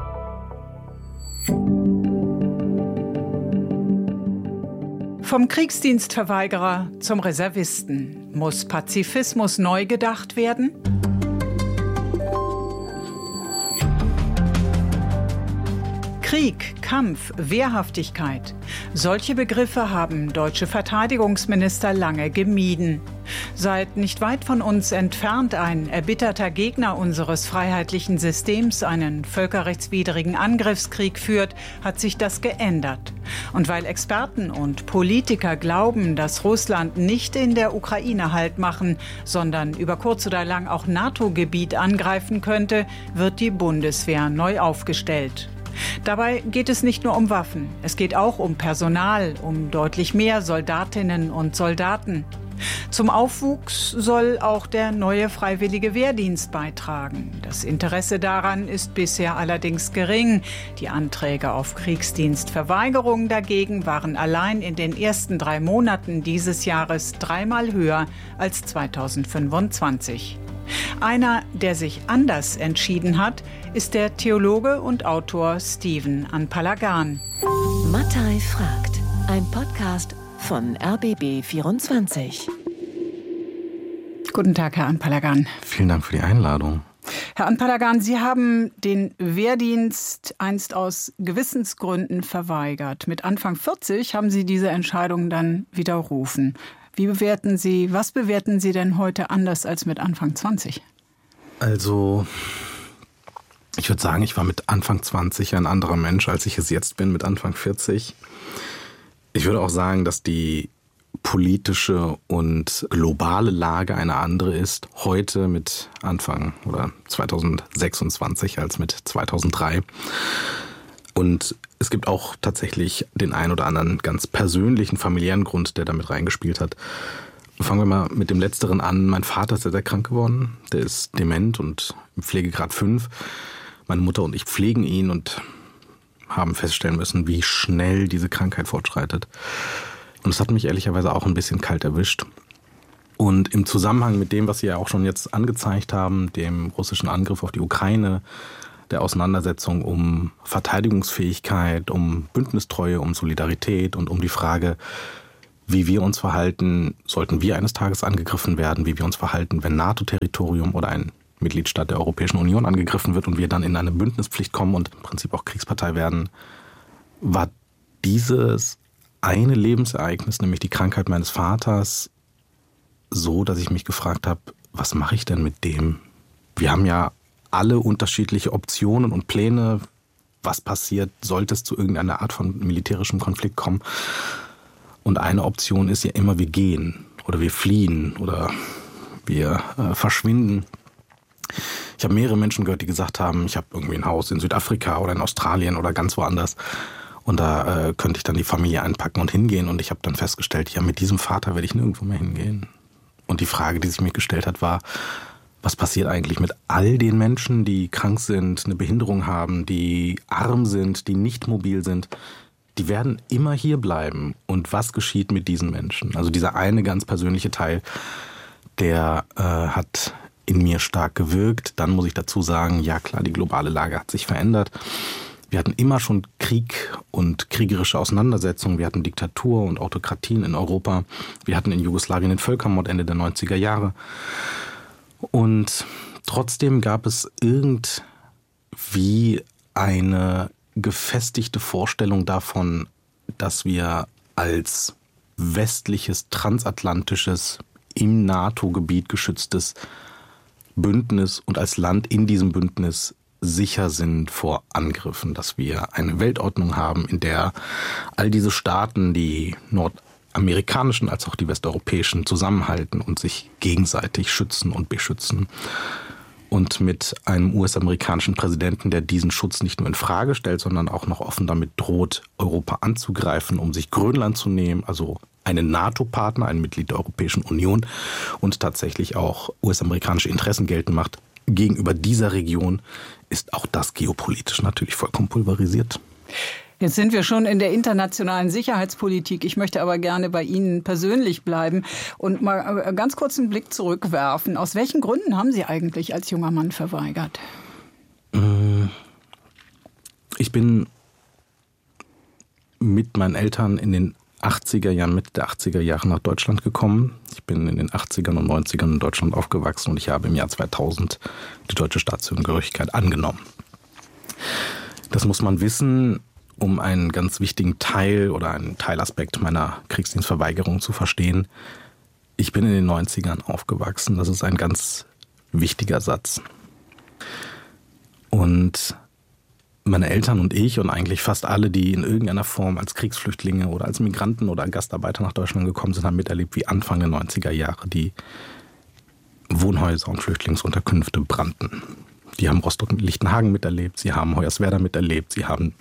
Vom Kriegsdienstverweigerer zum Reservisten. Muss Pazifismus neu gedacht werden? Krieg, Kampf, Wehrhaftigkeit. Solche Begriffe haben deutsche Verteidigungsminister lange gemieden. Seit nicht weit von uns entfernt ein erbitterter Gegner unseres freiheitlichen Systems einen völkerrechtswidrigen Angriffskrieg führt, hat sich das geändert. Und weil Experten und Politiker glauben, dass Russland nicht in der Ukraine Halt machen, sondern über kurz oder lang auch NATO-Gebiet angreifen könnte, wird die Bundeswehr neu aufgestellt. Dabei geht es nicht nur um Waffen, es geht auch um Personal, um deutlich mehr Soldatinnen und Soldaten. Zum Aufwuchs soll auch der neue freiwillige Wehrdienst beitragen. Das Interesse daran ist bisher allerdings gering. Die Anträge auf Kriegsdienstverweigerung dagegen waren allein in den ersten drei Monaten dieses Jahres dreimal höher als zweitausendfünfundzwanzig. Einer, der sich anders entschieden hat, ist der Theologe und Autor Stephen Anpalagan. Mattei fragt, ein Podcast von R B B vierundzwanzig. Guten Tag, Herr Anpalagan. Vielen Dank für die Einladung. Herr Anpalagan, Sie haben den Wehrdienst einst aus Gewissensgründen verweigert. Mit Anfang vierzig haben Sie diese Entscheidung dann widerrufen. Wie bewerten Sie, was bewerten Sie denn heute anders als mit Anfang zwanzig? Also, ich würde sagen, ich war mit Anfang zwanzig ein anderer Mensch, als ich es jetzt bin mit Anfang vierzig. Ich würde auch sagen, dass die politische und globale Lage eine andere ist heute mit Anfang oder zweitausendsechsundzwanzig als mit zweitausenddrei. Und es gibt auch tatsächlich den einen oder anderen ganz persönlichen, familiären Grund, der damit reingespielt hat. Fangen wir mal mit dem Letzteren an. Mein Vater ist sehr, sehr krank geworden. Der ist dement und im Pflegegrad fünf. Meine Mutter und ich pflegen ihn und haben feststellen müssen, wie schnell diese Krankheit fortschreitet. Und es hat mich ehrlicherweise auch ein bisschen kalt erwischt. Und im Zusammenhang mit dem, was Sie ja auch schon jetzt angezeigt haben, dem russischen Angriff auf die Ukraine, der Auseinandersetzung um Verteidigungsfähigkeit, um Bündnistreue, um Solidarität und um die Frage, wie wir uns verhalten, sollten wir eines Tages angegriffen werden, wie wir uns verhalten, wenn NATO-Territorium oder ein Mitgliedstaat der Europäischen Union angegriffen wird und wir dann in eine Bündnispflicht kommen und im Prinzip auch Kriegspartei werden, war dieses eine Lebensereignis, nämlich die Krankheit meines Vaters, so, dass ich mich gefragt habe, was mache ich denn mit dem? Wir haben ja alle unterschiedliche Optionen und Pläne, was passiert, sollte es zu irgendeiner Art von militärischem Konflikt kommen. Und eine Option ist ja immer, wir gehen oder wir fliehen oder wir äh, verschwinden. Ich habe mehrere Menschen gehört, die gesagt haben, ich habe irgendwie ein Haus in Südafrika oder in Australien oder ganz woanders und da äh, könnte ich dann die Familie einpacken und hingehen. Und ich habe dann festgestellt, ja, mit diesem Vater werde ich nirgendwo mehr hingehen. Und die Frage, die sich mir gestellt hat, war, was passiert eigentlich mit all den Menschen, die krank sind, eine Behinderung haben, die arm sind, die nicht mobil sind? Die werden immer hier bleiben. Und was geschieht mit diesen Menschen? Also dieser eine ganz persönliche Teil, der äh, hat in mir stark gewirkt. Dann muss ich dazu sagen, ja klar, die globale Lage hat sich verändert. Wir hatten immer schon Krieg und kriegerische Auseinandersetzungen. Wir hatten Diktatur und Autokratien in Europa. Wir hatten in Jugoslawien den Völkermord Ende der neunziger Jahre. Und trotzdem gab es irgendwie eine gefestigte Vorstellung davon, dass wir als westliches, transatlantisches, im NATO-Gebiet geschütztes Bündnis und als Land in diesem Bündnis sicher sind vor Angriffen, dass wir eine Weltordnung haben, in der all diese Staaten, die nordamerikanischen als auch die westeuropäischen, zusammenhalten und sich gegenseitig schützen und beschützen. Und mit einem U S-amerikanischen Präsidenten, der diesen Schutz nicht nur in Frage stellt, sondern auch noch offen damit droht, Europa anzugreifen, um sich Grönland zu nehmen, also einen NATO-Partner, ein Mitglied der Europäischen Union und tatsächlich auch U S-amerikanische Interessen geltend macht. Gegenüber dieser Region ist auch das geopolitisch natürlich vollkommen pulverisiert. Jetzt sind wir schon in der internationalen Sicherheitspolitik. Ich möchte aber gerne bei Ihnen persönlich bleiben und mal ganz kurz einen Blick zurückwerfen. Aus welchen Gründen haben Sie eigentlich als junger Mann verweigert? Ich bin mit meinen Eltern in den achtziger Jahren, Mitte der achtziger Jahre nach Deutschland gekommen. Ich bin in den achtzigern und neunzigern in Deutschland aufgewachsen und ich habe im Jahr zweitausend die deutsche Staatsangehörigkeit angenommen. Das muss man wissen, um einen ganz wichtigen Teil oder einen Teilaspekt meiner Kriegsdienstverweigerung zu verstehen. Ich bin in den neunzigern aufgewachsen. Das ist ein ganz wichtiger Satz. Und meine Eltern und ich und eigentlich fast alle, die in irgendeiner Form als Kriegsflüchtlinge oder als Migranten oder Gastarbeiter nach Deutschland gekommen sind, haben miterlebt, wie Anfang der neunziger Jahre die Wohnhäuser und Flüchtlingsunterkünfte brannten. Die haben Rostock-Lichtenhagen miterlebt, sie haben Hoyerswerda miterlebt, sie haben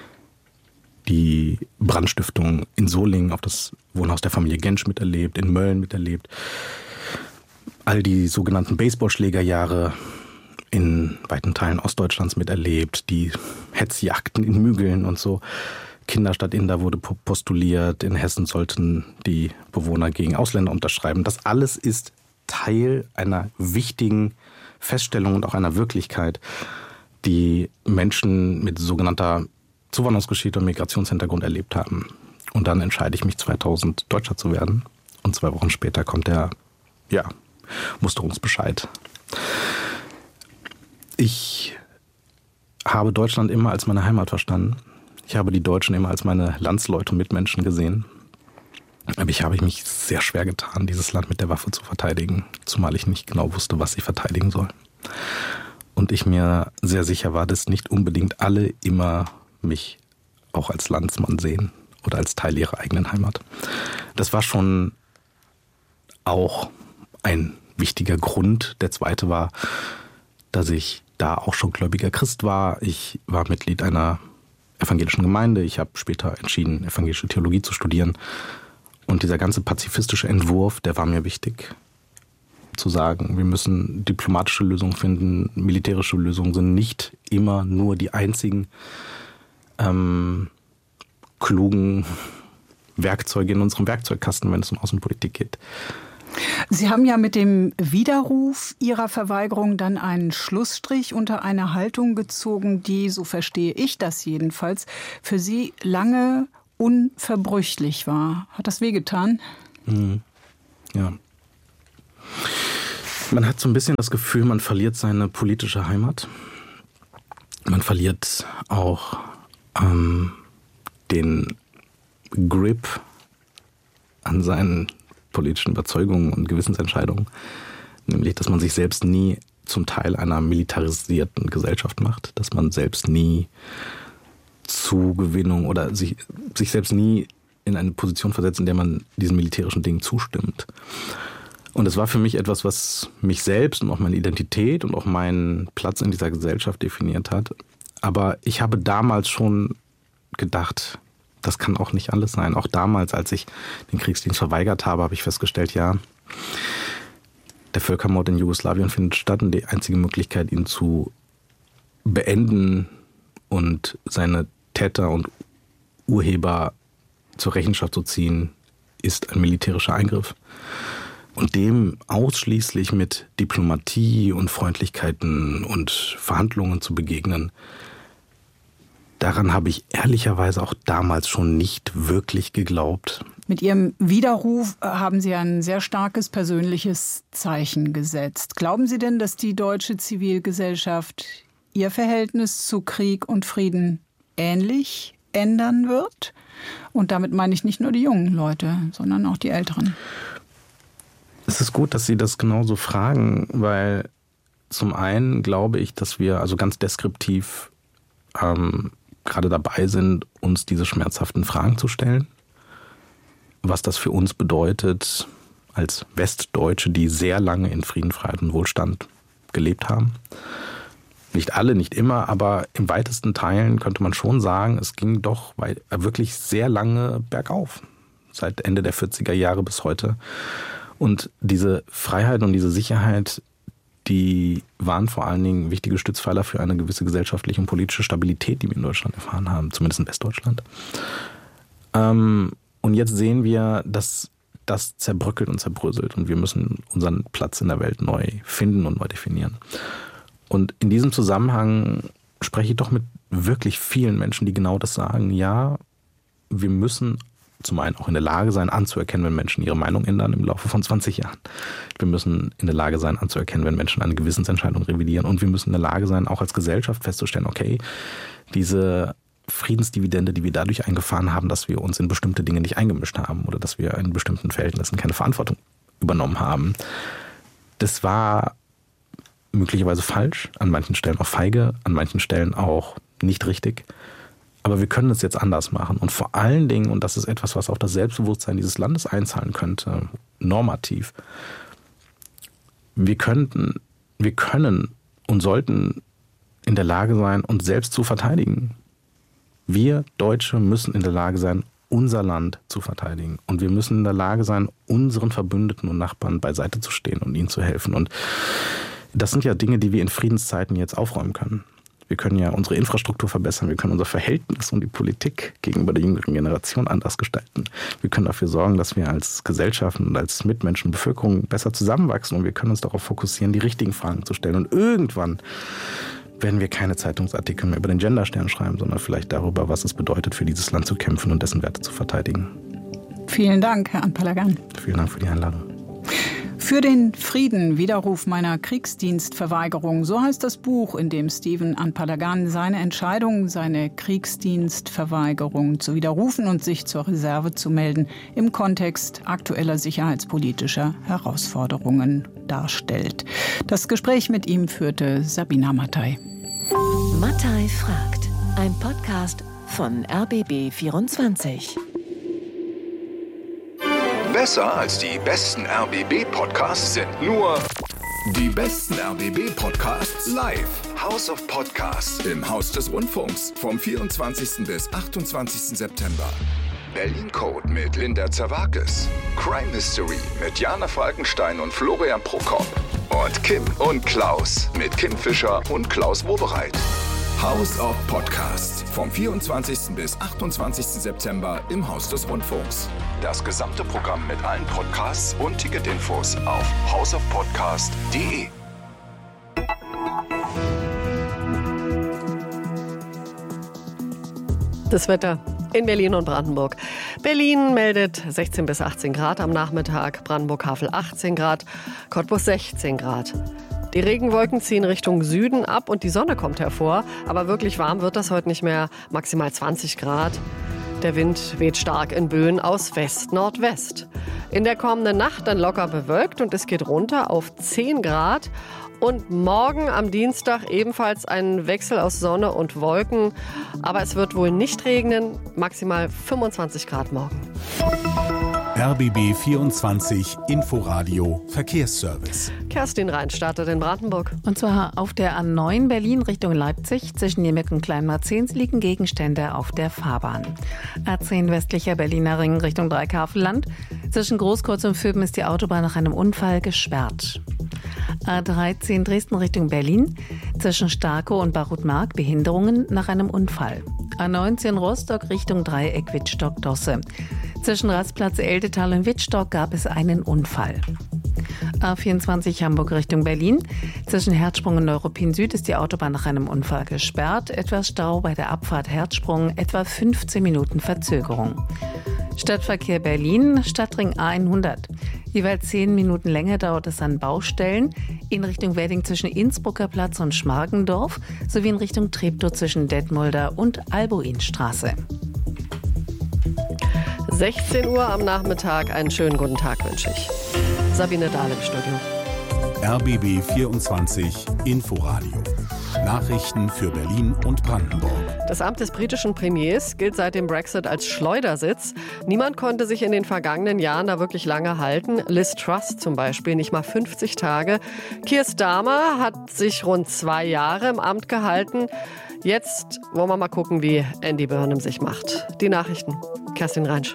die Brandstiftung in Solingen auf das Wohnhaus der Familie Gensch miterlebt, in Mölln miterlebt. All die sogenannten Baseballschlägerjahre in weiten Teilen Ostdeutschlands miterlebt, die Hetzjagden in Mügeln und so. Kinderstadt Inda wurde postuliert, in Hessen sollten die Bewohner gegen Ausländer unterschreiben. Das alles ist Teil einer wichtigen Feststellung und auch einer Wirklichkeit, die Menschen mit sogenannter Zuwanderungsgeschichte und Migrationshintergrund erlebt haben. Und dann entscheide ich mich zweitausend Deutscher zu werden. Und zwei Wochen später kommt der, ja, Musterungsbescheid. Ich habe Deutschland immer als meine Heimat verstanden. Ich habe die Deutschen immer als meine Landsleute und Mitmenschen gesehen. Aber ich habe mich sehr schwer getan, dieses Land mit der Waffe zu verteidigen, zumal ich nicht genau wusste, was ich verteidigen soll. Und ich mir sehr sicher war, dass nicht unbedingt alle immer mich auch als Landsmann sehen oder als Teil ihrer eigenen Heimat. Das war schon auch ein wichtiger Grund. Der zweite war, dass ich da auch schon gläubiger Christ war. Ich war Mitglied einer evangelischen Gemeinde. Ich habe später entschieden, evangelische Theologie zu studieren. Und dieser ganze pazifistische Entwurf, der war mir wichtig. Zu sagen, wir müssen diplomatische Lösungen finden, militärische Lösungen sind nicht immer nur die einzigen. ähm, klugen Werkzeuge in unserem Werkzeugkasten, wenn es um Außenpolitik geht. Sie haben ja mit dem Widerruf Ihrer Verweigerung dann einen Schlussstrich unter eine Haltung gezogen, die, so verstehe ich das jedenfalls, für Sie lange unverbrüchlich war. Hat das wehgetan? Mhm. Ja. Man hat so ein bisschen das Gefühl, man verliert seine politische Heimat. Man verliert auch ähm, den Grip an seinen politischen Überzeugungen und Gewissensentscheidungen. Nämlich, dass man sich selbst nie zum Teil einer militarisierten Gesellschaft macht. Dass man selbst nie Zugewinnung oder sich, sich selbst nie in eine Position versetzt, in der man diesen militärischen Dingen zustimmt. Und es war für mich etwas, was mich selbst und auch meine Identität und auch meinen Platz in dieser Gesellschaft definiert hat. Aber ich habe damals schon gedacht, das kann auch nicht alles sein. Auch damals, als ich den Kriegsdienst verweigert habe, habe ich festgestellt, ja, der Völkermord in Jugoslawien findet statt und die einzige Möglichkeit, ihn zu beenden und seine Täter und Urheber zur Rechenschaft zu ziehen, ist ein militärischer Eingriff. Und dem ausschließlich mit Diplomatie und Freundlichkeiten und Verhandlungen zu begegnen, daran habe ich ehrlicherweise auch damals schon nicht wirklich geglaubt. Mit Ihrem Widerruf haben Sie ein sehr starkes persönliches Zeichen gesetzt. Glauben Sie denn, dass die deutsche Zivilgesellschaft ihr Verhältnis zu Krieg und Frieden ähnlich ändern wird? Und damit meine ich nicht nur die jungen Leute, sondern auch die Älteren. Es ist gut, dass Sie das genauso fragen, weil zum einen glaube ich, dass wir also ganz deskriptiv ähm, gerade dabei sind, uns diese schmerzhaften Fragen zu stellen. Was das für uns bedeutet als Westdeutsche, die sehr lange in Frieden, Freiheit und Wohlstand gelebt haben. Nicht alle, nicht immer, aber im weitesten Teilen könnte man schon sagen, es ging doch wirklich sehr lange bergauf. Seit Ende der vierziger Jahre bis heute. Und diese Freiheit und diese Sicherheit, die waren vor allen Dingen wichtige Stützpfeiler für eine gewisse gesellschaftliche und politische Stabilität, die wir in Deutschland erfahren haben, zumindest in Westdeutschland. Ähm, und jetzt sehen wir, dass das zerbröckelt und zerbröselt und wir müssen unseren Platz in der Welt neu finden und neu definieren. Und in diesem Zusammenhang spreche ich doch mit wirklich vielen Menschen, die genau das sagen. Ja, wir müssen zum einen auch in der Lage sein, anzuerkennen, wenn Menschen ihre Meinung ändern im Laufe von zwanzig Jahren. Wir müssen in der Lage sein, anzuerkennen, wenn Menschen eine Gewissensentscheidung revidieren. Und wir müssen in der Lage sein, auch als Gesellschaft festzustellen, okay, diese Friedensdividende, die wir dadurch eingefahren haben, dass wir uns in bestimmte Dinge nicht eingemischt haben oder dass wir in bestimmten Verhältnissen keine Verantwortung übernommen haben, das war möglicherweise falsch, an manchen Stellen auch feige, an manchen Stellen auch nicht richtig. Aber wir können es jetzt anders machen. Und vor allen Dingen, und das ist etwas, was auf das Selbstbewusstsein dieses Landes einzahlen könnte, normativ, wir könnten, wir können und sollten in der Lage sein, uns selbst zu verteidigen. Wir Deutsche müssen in der Lage sein, unser Land zu verteidigen. Und wir müssen in der Lage sein, unseren Verbündeten und Nachbarn beiseite zu stehen und ihnen zu helfen. Und das sind ja Dinge, die wir in Friedenszeiten jetzt aufräumen können. Wir können ja unsere Infrastruktur verbessern, wir können unser Verhältnis und die Politik gegenüber der jüngeren Generation anders gestalten. Wir können dafür sorgen, dass wir als Gesellschaft und als Mitmenschen, Bevölkerung besser zusammenwachsen und wir können uns darauf fokussieren, die richtigen Fragen zu stellen. Und irgendwann werden wir keine Zeitungsartikel mehr über den Genderstern schreiben, sondern vielleicht darüber, was es bedeutet, für dieses Land zu kämpfen und dessen Werte zu verteidigen. Vielen Dank, Herr Anpalagan. Vielen Dank für die Einladung. Für den Frieden, Widerruf meiner Kriegsdienstverweigerung, so heißt das Buch, in dem Stephen Anpalagan seine Entscheidung, seine Kriegsdienstverweigerung zu widerrufen und sich zur Reserve zu melden, im Kontext aktueller sicherheitspolitischer Herausforderungen darstellt. Das Gespräch mit ihm führte Sabina Mattei. Mattei fragt, ein Podcast von R B B vierundzwanzig. Besser als die besten R B B-Podcasts sind nur die besten R B B-Podcasts live. House of Podcasts im Haus des Rundfunks vom vierundzwanzigsten bis achtundzwanzigsten September. Berlin Code mit Linda Zerwakis. Crime Mystery mit Jana Falkenstein und Florian Prokop. Und Kim und Klaus mit Kim Fischer und Klaus Wobereit. House of Podcast. Vom vierundzwanzigsten bis achtundzwanzigsten September im Haus des Rundfunks. Das gesamte Programm mit allen Podcasts und Ticketinfos auf house of podcast punkt de. Das Wetter in Berlin und Brandenburg. Berlin meldet sechzehn bis achtzehn Grad am Nachmittag, Brandenburg-Havel achtzehn Grad, Cottbus sechzehn Grad. Die Regenwolken ziehen Richtung Süden ab und die Sonne kommt hervor. Aber wirklich warm wird das heute nicht mehr, maximal zwanzig Grad. Der Wind weht stark in Böen aus West-Nordwest. In der kommenden Nacht dann locker bewölkt und es geht runter auf zehn Grad. Und morgen am Dienstag ebenfalls ein Wechsel aus Sonne und Wolken. Aber es wird wohl nicht regnen, maximal fünfundzwanzig Grad morgen. R B B vierundzwanzig Inforadio Verkehrsservice. Kerstin Rhein startet in Brandenburg. Und zwar auf der A neun Berlin Richtung Leipzig. Zwischen Niemek und Kleinmarzens liegen Gegenstände auf der Fahrbahn. A zehn westlicher Berliner Ring Richtung Dreikafelland. Zwischen Großkreuz und Vöben ist die Autobahn nach einem Unfall gesperrt. A dreizehn Dresden Richtung Berlin. Zwischen Starkow und Barutmark Behinderungen nach einem Unfall. A neunzehn Rostock Richtung Dreieck Wittstock-Dosse. Zwischen Rastplatz Eldetal und Wittstock gab es einen Unfall. A vierundzwanzig Hamburg Richtung Berlin. Zwischen Herzsprung und Neuruppin Süd ist die Autobahn nach einem Unfall gesperrt. Etwas Stau bei der Abfahrt Herzsprung, etwa fünfzehn Minuten Verzögerung. Stadtverkehr Berlin, Stadtring A hundert. Jeweils zehn Minuten länger dauert es an Baustellen in Richtung Wedding zwischen Innsbrucker Platz und Schmargendorf sowie in Richtung Treptow zwischen Detmolder und Albuinstraße. sechzehn Uhr am Nachmittag. Einen schönen guten Tag wünsche ich. Sabine Dahl im Studio. R B B vierundzwanzig Inforadio. Nachrichten für Berlin und Brandenburg. Das Amt des britischen Premiers gilt seit dem Brexit als Schleudersitz. Niemand konnte sich in den vergangenen Jahren da wirklich lange halten. Liz Truss zum Beispiel, nicht mal fünfzig Tage. Keir Starmer hat sich rund zwei Jahre im Amt gehalten. Jetzt wollen wir mal gucken, wie Andy Burnham sich macht. Die Nachrichten. Kerstin Reinsch.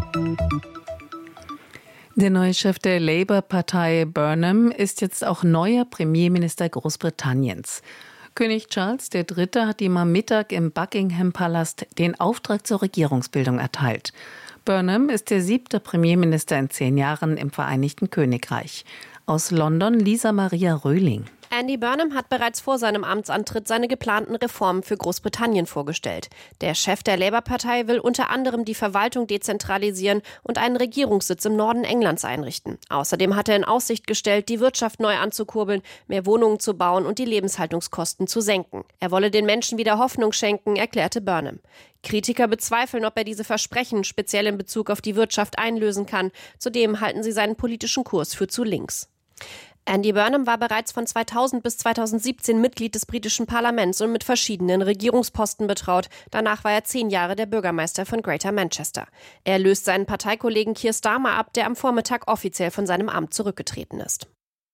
Der neue Chef der Labour-Partei Burnham ist jetzt auch neuer Premierminister Großbritanniens. König Charles der Dritte hat ihm am Mittag im Buckingham-Palast den Auftrag zur Regierungsbildung erteilt. Burnham ist der siebte Premierminister in zehn Jahren im Vereinigten Königreich. Aus London Lisa Maria Röhling. Andy Burnham hat bereits vor seinem Amtsantritt seine geplanten Reformen für Großbritannien vorgestellt. Der Chef der Labour-Partei will unter anderem die Verwaltung dezentralisieren und einen Regierungssitz im Norden Englands einrichten. Außerdem hat er in Aussicht gestellt, die Wirtschaft neu anzukurbeln, mehr Wohnungen zu bauen und die Lebenshaltungskosten zu senken. Er wolle den Menschen wieder Hoffnung schenken, erklärte Burnham. Kritiker bezweifeln, ob er diese Versprechen speziell in Bezug auf die Wirtschaft einlösen kann. Zudem halten sie seinen politischen Kurs für zu links. Andy Burnham war bereits von zweitausend bis zweitausendsiebzehn Mitglied des britischen Parlaments und mit verschiedenen Regierungsposten betraut. Danach war er zehn Jahre der Bürgermeister von Greater Manchester. Er löst seinen Parteikollegen Keir Starmer ab, der am Vormittag offiziell von seinem Amt zurückgetreten ist.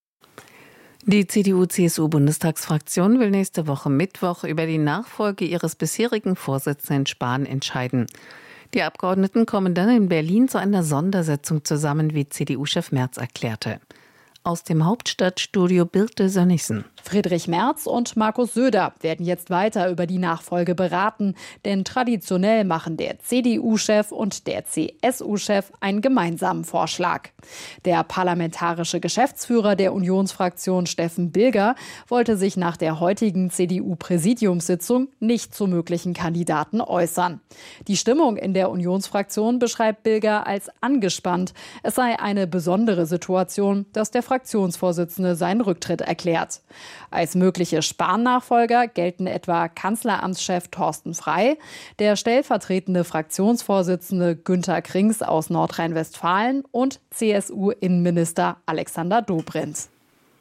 Die C D U-C S U-Bundestagsfraktion will nächste Woche Mittwoch über die Nachfolge ihres bisherigen Vorsitzenden Spahn entscheiden. Die Abgeordneten kommen dann in Berlin zu einer Sondersitzung zusammen, wie C D U-Chef Merz erklärte. Aus dem Hauptstadtstudio Birte Sönnigsen. Friedrich Merz und Markus Söder werden jetzt weiter über die Nachfolge beraten, denn traditionell machen der C D U-Chef und der C S U-Chef einen gemeinsamen Vorschlag. Der parlamentarische Geschäftsführer der Unionsfraktion Steffen Bilger wollte sich nach der heutigen C D U-Präsidiumssitzung nicht zu möglichen Kandidaten äußern. Die Stimmung in der Unionsfraktion beschreibt Bilger als angespannt. Es sei eine besondere Situation, dass der Fraktionsvorsitzende seinen Rücktritt erklärt. Als mögliche Spahn-Nachfolger gelten etwa Kanzleramtschef Thorsten Frey, der stellvertretende Fraktionsvorsitzende Günter Krings aus Nordrhein-Westfalen und C S U-Innenminister Alexander Dobrindt.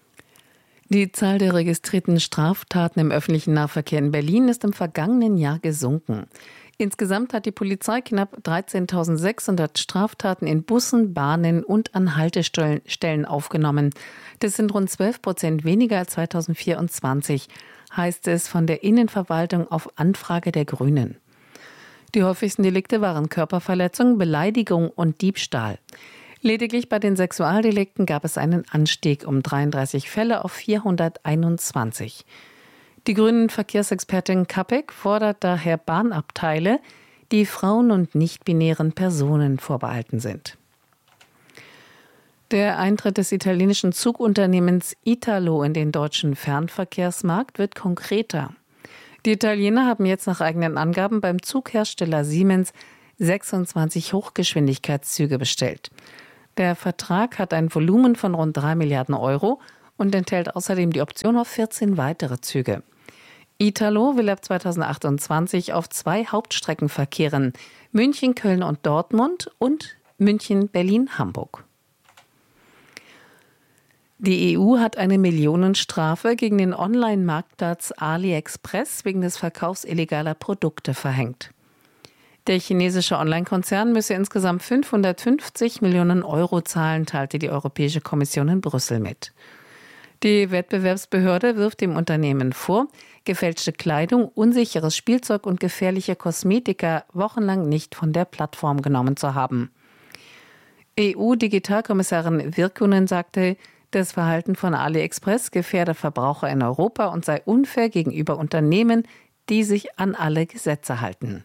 Die Zahl der registrierten Straftaten im öffentlichen Nahverkehr in Berlin ist im vergangenen Jahr gesunken. Insgesamt hat die Polizei knapp dreizehntausendsechshundert Straftaten in Bussen, Bahnen und an Haltestellen aufgenommen. Das sind rund zwölf Prozent weniger als zweitausendvierundzwanzig, heißt es von der Innenverwaltung auf Anfrage der Grünen. Die häufigsten Delikte waren Körperverletzung, Beleidigung und Diebstahl. Lediglich bei den Sexualdelikten gab es einen Anstieg um dreiunddreißig Fälle auf vierhunderteinundzwanzig. Die Grünen-Verkehrsexpertin Kapek fordert daher Bahnabteile, die Frauen und nicht-binären Personen vorbehalten sind. Der Eintritt des italienischen Zugunternehmens Italo in den deutschen Fernverkehrsmarkt wird konkreter. Die Italiener haben jetzt nach eigenen Angaben beim Zughersteller Siemens sechsundzwanzig Hochgeschwindigkeitszüge bestellt. Der Vertrag hat ein Volumen von rund drei Milliarden Euro und enthält außerdem die Option auf vierzehn weitere Züge. Italo will ab zweitausendachtundzwanzig auf zwei Hauptstrecken verkehren: München, Köln und Dortmund und München, Berlin, Hamburg. Die E U hat eine Millionenstrafe gegen den Online-Marktplatz AliExpress wegen des Verkaufs illegaler Produkte verhängt. Der chinesische Online-Konzern müsse insgesamt fünfhundertfünfzig Millionen Euro zahlen, teilte die Europäische Kommission in Brüssel mit. Die Wettbewerbsbehörde wirft dem Unternehmen vor, gefälschte Kleidung, unsicheres Spielzeug und gefährliche Kosmetika wochenlang nicht von der Plattform genommen zu haben. E U-Digitalkommissarin Virkkunen sagte, das Verhalten von AliExpress gefährde Verbraucher in Europa und sei unfair gegenüber Unternehmen, die sich an alle Gesetze halten.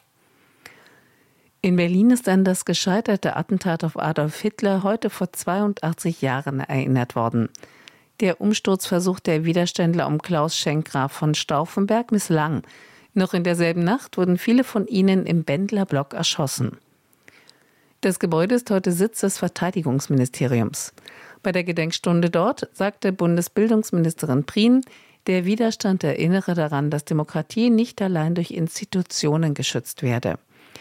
In Berlin ist an das gescheiterte Attentat auf Adolf Hitler heute vor zweiundachtzig Jahren erinnert worden. Der Umsturzversuch der Widerständler um Klaus Schenk Graf von Stauffenberg misslang. Noch in derselben Nacht wurden viele von ihnen im Bendlerblock erschossen. Das Gebäude ist heute Sitz des Verteidigungsministeriums. Bei der Gedenkstunde dort sagte Bundesbildungsministerin Prien, der Widerstand erinnere daran, dass Demokratie nicht allein durch Institutionen geschützt werde.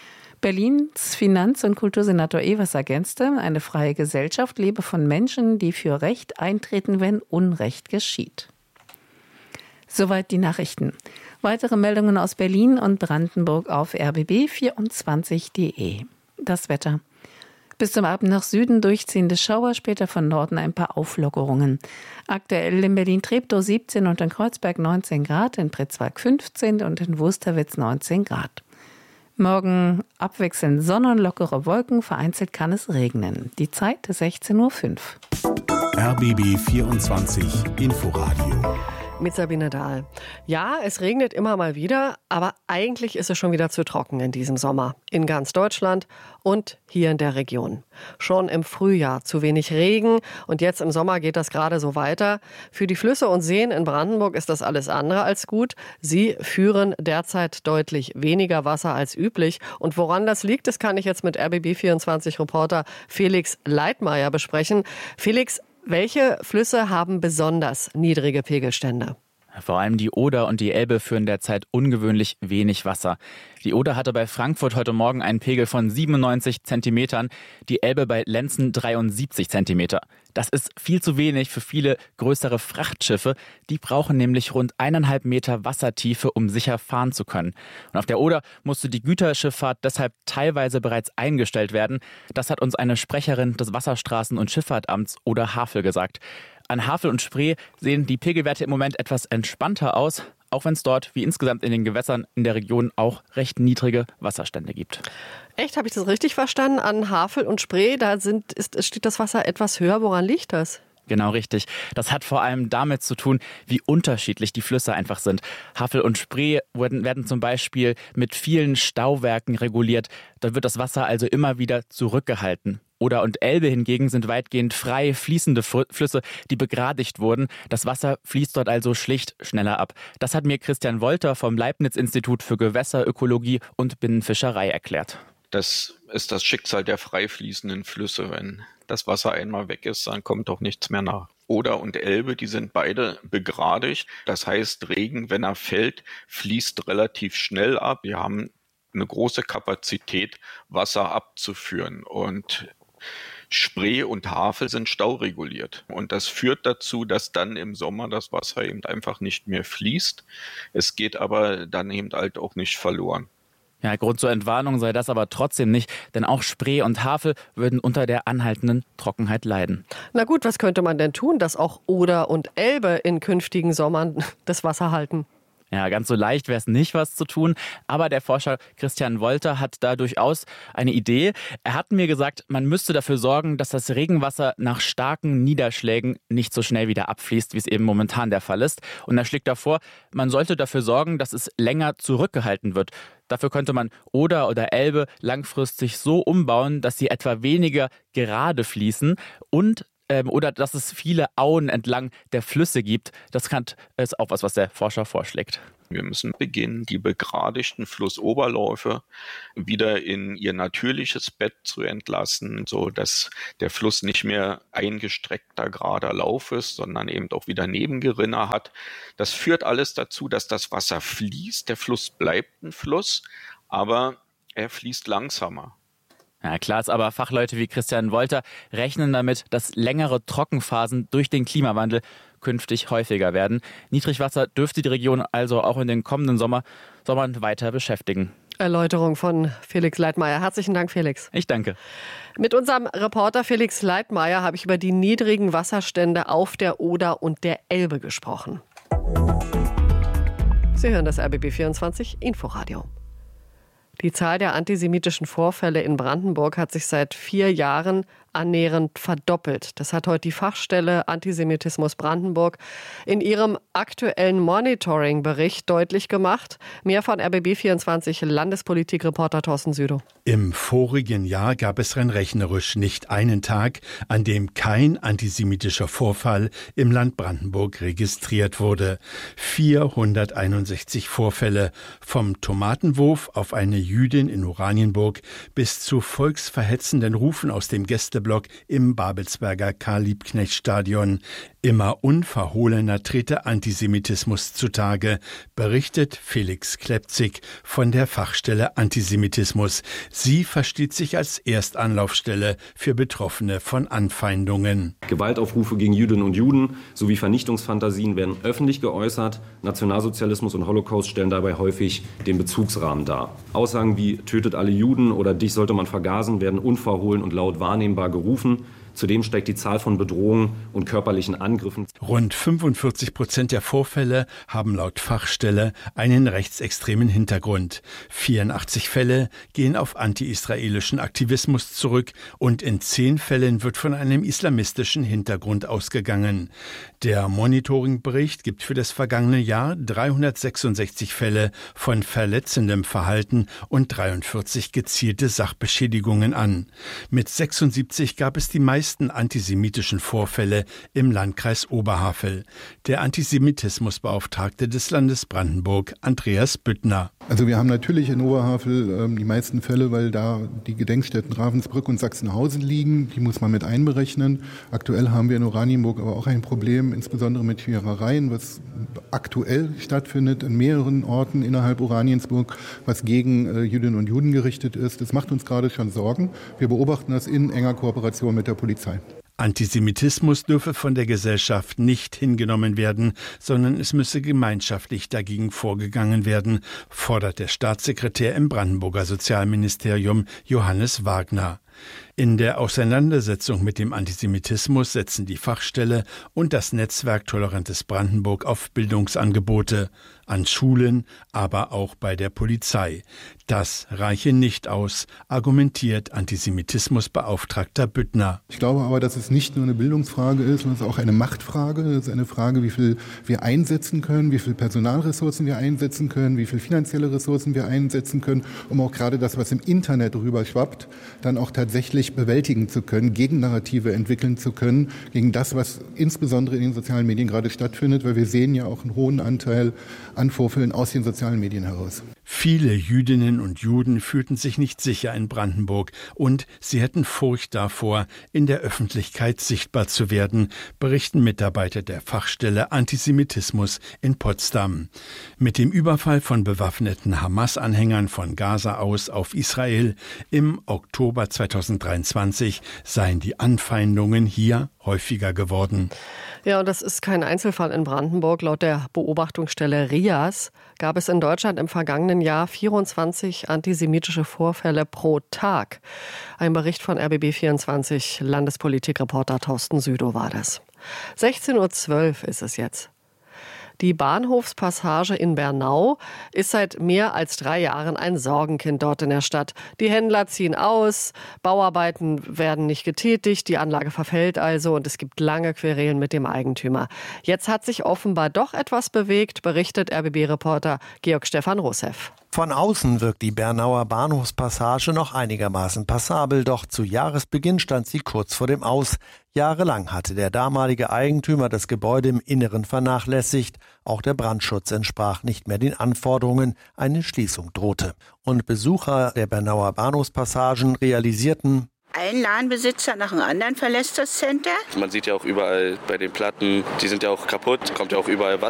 Berlins Finanz- und Kultursenator Evers ergänzte, eine freie Gesellschaft lebe von Menschen, die für Recht eintreten, wenn Unrecht geschieht. Soweit die Nachrichten. Weitere Meldungen aus Berlin und Brandenburg auf r b b vierundzwanzig punkt d e. Das Wetter. Bis zum Abend nach Süden durchziehende Schauer, später von Norden ein paar Auflockerungen. Aktuell in Berlin-Treptow siebzehn und in Kreuzberg neunzehn Grad, in Pritzwalk fünfzehn und in Wusterwitz neunzehn Grad. Morgen abwechselnd Sonne und lockere Wolken, vereinzelt kann es regnen. Die Zeit sechzehn Uhr fünf. R B B vierundzwanzig Inforadio. Mit Sabine Dahl. Ja, es regnet immer mal wieder, aber eigentlich ist es schon wieder zu trocken in diesem Sommer. In ganz Deutschland und hier in der Region. Schon im Frühjahr zu wenig Regen und jetzt im Sommer geht das gerade so weiter. Für die Flüsse und Seen in Brandenburg ist das alles andere als gut. Sie führen derzeit deutlich weniger Wasser als üblich. Und woran das liegt, das kann ich jetzt mit R B B vierundzwanzig Reporter Felix Leitmeier besprechen. Felix, welche Flüsse haben besonders niedrige Pegelstände? Vor allem die Oder und die Elbe führen derzeit ungewöhnlich wenig Wasser. Die Oder hatte bei Frankfurt heute Morgen einen Pegel von siebenundneunzig Zentimetern, die Elbe bei Lenzen dreiundsiebzig Zentimeter. Das ist viel zu wenig für viele größere Frachtschiffe. Die brauchen nämlich rund eineinhalb Meter Wassertiefe, um sicher fahren zu können. Und auf der Oder musste die Güterschifffahrt deshalb teilweise bereits eingestellt werden. Das hat uns eine Sprecherin des Wasserstraßen- und Schifffahrtamts Oder Havel gesagt. An Havel und Spree sehen die Pegelwerte im Moment etwas entspannter aus, auch wenn es dort, wie insgesamt in den Gewässern in der Region, auch recht niedrige Wasserstände gibt. Echt, habe ich das richtig verstanden? An Havel und Spree, da sind, ist, steht das Wasser etwas höher. Woran liegt das? Genau richtig. Das hat vor allem damit zu tun, wie unterschiedlich die Flüsse einfach sind. Havel und Spree werden, werden zum Beispiel mit vielen Stauwerken reguliert. Da wird das Wasser also immer wieder zurückgehalten. Oder und Elbe hingegen sind weitgehend frei fließende Flüsse, die begradigt wurden. Das Wasser fließt dort also schlicht schneller ab. Das hat mir Christian Wolter vom Leibniz-Institut für Gewässerökologie und Binnenfischerei erklärt. Das ist das Schicksal der frei fließenden Flüsse. Wenn das Wasser einmal weg ist, dann kommt auch nichts mehr nach. Oder und Elbe, die sind beide begradigt. Das heißt, Regen, wenn er fällt, fließt relativ schnell ab. Wir haben eine große Kapazität, Wasser abzuführen. Und Spree und Havel sind staureguliert. Und das führt dazu, dass dann im Sommer das Wasser eben einfach nicht mehr fließt. Es geht aber dann eben halt auch nicht verloren. Ja, Grund zur Entwarnung sei das aber trotzdem nicht, denn auch Spree und Havel würden unter der anhaltenden Trockenheit leiden. Na gut, was könnte man denn tun, dass auch Oder und Elbe in künftigen Sommern das Wasser halten? Ja, ganz so leicht wäre es nicht, was zu tun. Aber der Forscher Christian Wolter hat da durchaus eine Idee. Er hat mir gesagt, man müsste dafür sorgen, dass das Regenwasser nach starken Niederschlägen nicht so schnell wieder abfließt, wie es eben momentan der Fall ist. Und er schlägt davor, man sollte dafür sorgen, dass es länger zurückgehalten wird. Dafür könnte man Oder oder Elbe langfristig so umbauen, dass sie etwa weniger gerade fließen und oder dass es viele Auen entlang der Flüsse gibt. Das ist auch was, was der Forscher vorschlägt. Wir müssen beginnen, die begradigten Flussoberläufe wieder in ihr natürliches Bett zu entlassen, so dass der Fluss nicht mehr eingestreckter gerader Lauf ist, sondern eben auch wieder Nebengerinne hat. Das führt alles dazu, dass das Wasser fließt. Der Fluss bleibt ein Fluss, aber er fließt langsamer. Ja, klar ist aber, Fachleute wie Christian Wolter rechnen damit, dass längere Trockenphasen durch den Klimawandel künftig häufiger werden. Niedrigwasser dürfte die Region also auch in den kommenden Sommer, Sommern weiter beschäftigen. Erläuterung von Felix Leitmayr. Herzlichen Dank, Felix. Ich danke. Mit unserem Reporter Felix Leitmayr habe ich über die niedrigen Wasserstände auf der Oder und der Elbe gesprochen. Sie hören das R B B vierundzwanzig Inforadio. Die Zahl der antisemitischen Vorfälle in Brandenburg hat sich seit vier Jahren annähernd verdoppelt. Das hat heute die Fachstelle Antisemitismus Brandenburg in ihrem aktuellen Monitoring-Bericht deutlich gemacht. Mehr von R B B vierundzwanzig Landespolitik-Reporter Thorsten Südow. Im vorigen Jahr gab es rein rechnerisch nicht einen Tag, an dem kein antisemitischer Vorfall im Land Brandenburg registriert wurde. vierhunderteinundsechzig Vorfälle, vom Tomatenwurf auf eine Jüdin in Oranienburg bis zu volksverhetzenden Rufen aus dem Gästeblock im Babelsberger Karl-Liebknecht-Stadion. Immer unverhohlener trete Antisemitismus zutage, berichtet Felix Klepzig von der Fachstelle Antisemitismus. Sie versteht sich als Erstanlaufstelle für Betroffene von Anfeindungen. Gewaltaufrufe gegen Jüdinnen und Juden sowie Vernichtungsfantasien werden öffentlich geäußert. Nationalsozialismus und Holocaust stellen dabei häufig den Bezugsrahmen dar. Aussagen wie „Tötet alle Juden" oder „Dich sollte man vergasen" werden unverhohlen und laut wahrnehmbar gerufen. Zudem steigt die Zahl von Bedrohungen und körperlichen Angriffen. Rund fünfundvierzig Prozent der Vorfälle haben laut Fachstelle einen rechtsextremen Hintergrund. vierundachtzig Fälle gehen auf anti-israelischen Aktivismus zurück und in zehn Fällen wird von einem islamistischen Hintergrund ausgegangen. Der Monitoringbericht gibt für das vergangene Jahr dreihundertsechsundsechzig Fälle von verletzendem Verhalten und dreiundvierzig gezielte Sachbeschädigungen an. Mit sechsundsiebzig gab es die meisten antisemitischen Vorfälle im Landkreis Oberhavel. Der Antisemitismusbeauftragte des Landes Brandenburg, Andreas Büttner. Also wir haben natürlich in Oberhavel ähm, die meisten Fälle, weil da die Gedenkstätten Ravensbrück und Sachsenhausen liegen. Die muss man mit einberechnen. Aktuell haben wir in Oranienburg aber auch ein Problem, insbesondere mit Schierereien, was aktuell stattfindet in mehreren Orten innerhalb Oraniensburg, was gegen äh, Jüdinnen und Juden gerichtet ist. Das macht uns gerade schon Sorgen. Wir beobachten das in enger Kooperation mit der Polizei. Antisemitismus dürfe von der Gesellschaft nicht hingenommen werden, sondern es müsse gemeinschaftlich dagegen vorgegangen werden, fordert der Staatssekretär im Brandenburger Sozialministerium Johannes Wagner. In der Auseinandersetzung mit dem Antisemitismus setzen die Fachstelle und das Netzwerk Tolerantes Brandenburg auf Bildungsangebote an Schulen, aber auch bei der Polizei. Das reiche nicht aus, argumentiert Antisemitismusbeauftragter Büttner. Ich glaube aber, dass es nicht nur eine Bildungsfrage ist, sondern es ist auch eine Machtfrage. Es ist eine Frage, wie viel wir einsetzen können, wie viel Personalressourcen wir einsetzen können, wie viel finanzielle Ressourcen wir einsetzen können, um auch gerade das, was im Internet rüber schwappt, dann auch tatsächlich bewältigen zu können, Gegennarrative entwickeln zu können, gegen das, was insbesondere in den sozialen Medien gerade stattfindet, weil wir sehen ja auch einen hohen Anteil an Vorfällen aus den sozialen Medien heraus. Viele Jüdinnen und Juden fühlten sich nicht sicher in Brandenburg und sie hätten Furcht davor, in der Öffentlichkeit sichtbar zu werden, berichten Mitarbeiter der Fachstelle Antisemitismus in Potsdam. Mit dem Überfall von bewaffneten Hamas-Anhängern von Gaza aus auf Israel im Oktober zweitausenddreiundzwanzig seien die Anfeindungen hier häufiger geworden. Ja, und das ist kein Einzelfall in Brandenburg. Laut der Beobachtungsstelle RIAS gab es in Deutschland im vergangenen Jahr vierundzwanzig antisemitische Vorfälle pro Tag. Ein Bericht von R B B vierundzwanzig Landespolitikreporter Thorsten Südow war das. sechzehn Uhr zwölf ist es jetzt. Die Bahnhofspassage in Bernau ist seit mehr als drei Jahren ein Sorgenkind dort in der Stadt. Die Händler ziehen aus, Bauarbeiten werden nicht getätigt, die Anlage verfällt also und es gibt lange Querelen mit dem Eigentümer. Jetzt hat sich offenbar doch etwas bewegt, berichtet R B B-Reporter Georg-Stefan Roseff. Von außen wirkt die Bernauer Bahnhofspassage noch einigermaßen passabel, doch zu Jahresbeginn stand sie kurz vor dem Aus. Jahrelang hatte der damalige Eigentümer das Gebäude im Inneren vernachlässigt. Auch der Brandschutz entsprach nicht mehr den Anforderungen. Eine Schließung drohte. Und Besucher der Bernauer Bahnhofspassagen realisierten: Ein Ladenbesitzer nach dem anderen verlässt das Center. Man sieht ja auch überall bei den Platten, die sind ja auch kaputt, kommt ja auch überall Wasser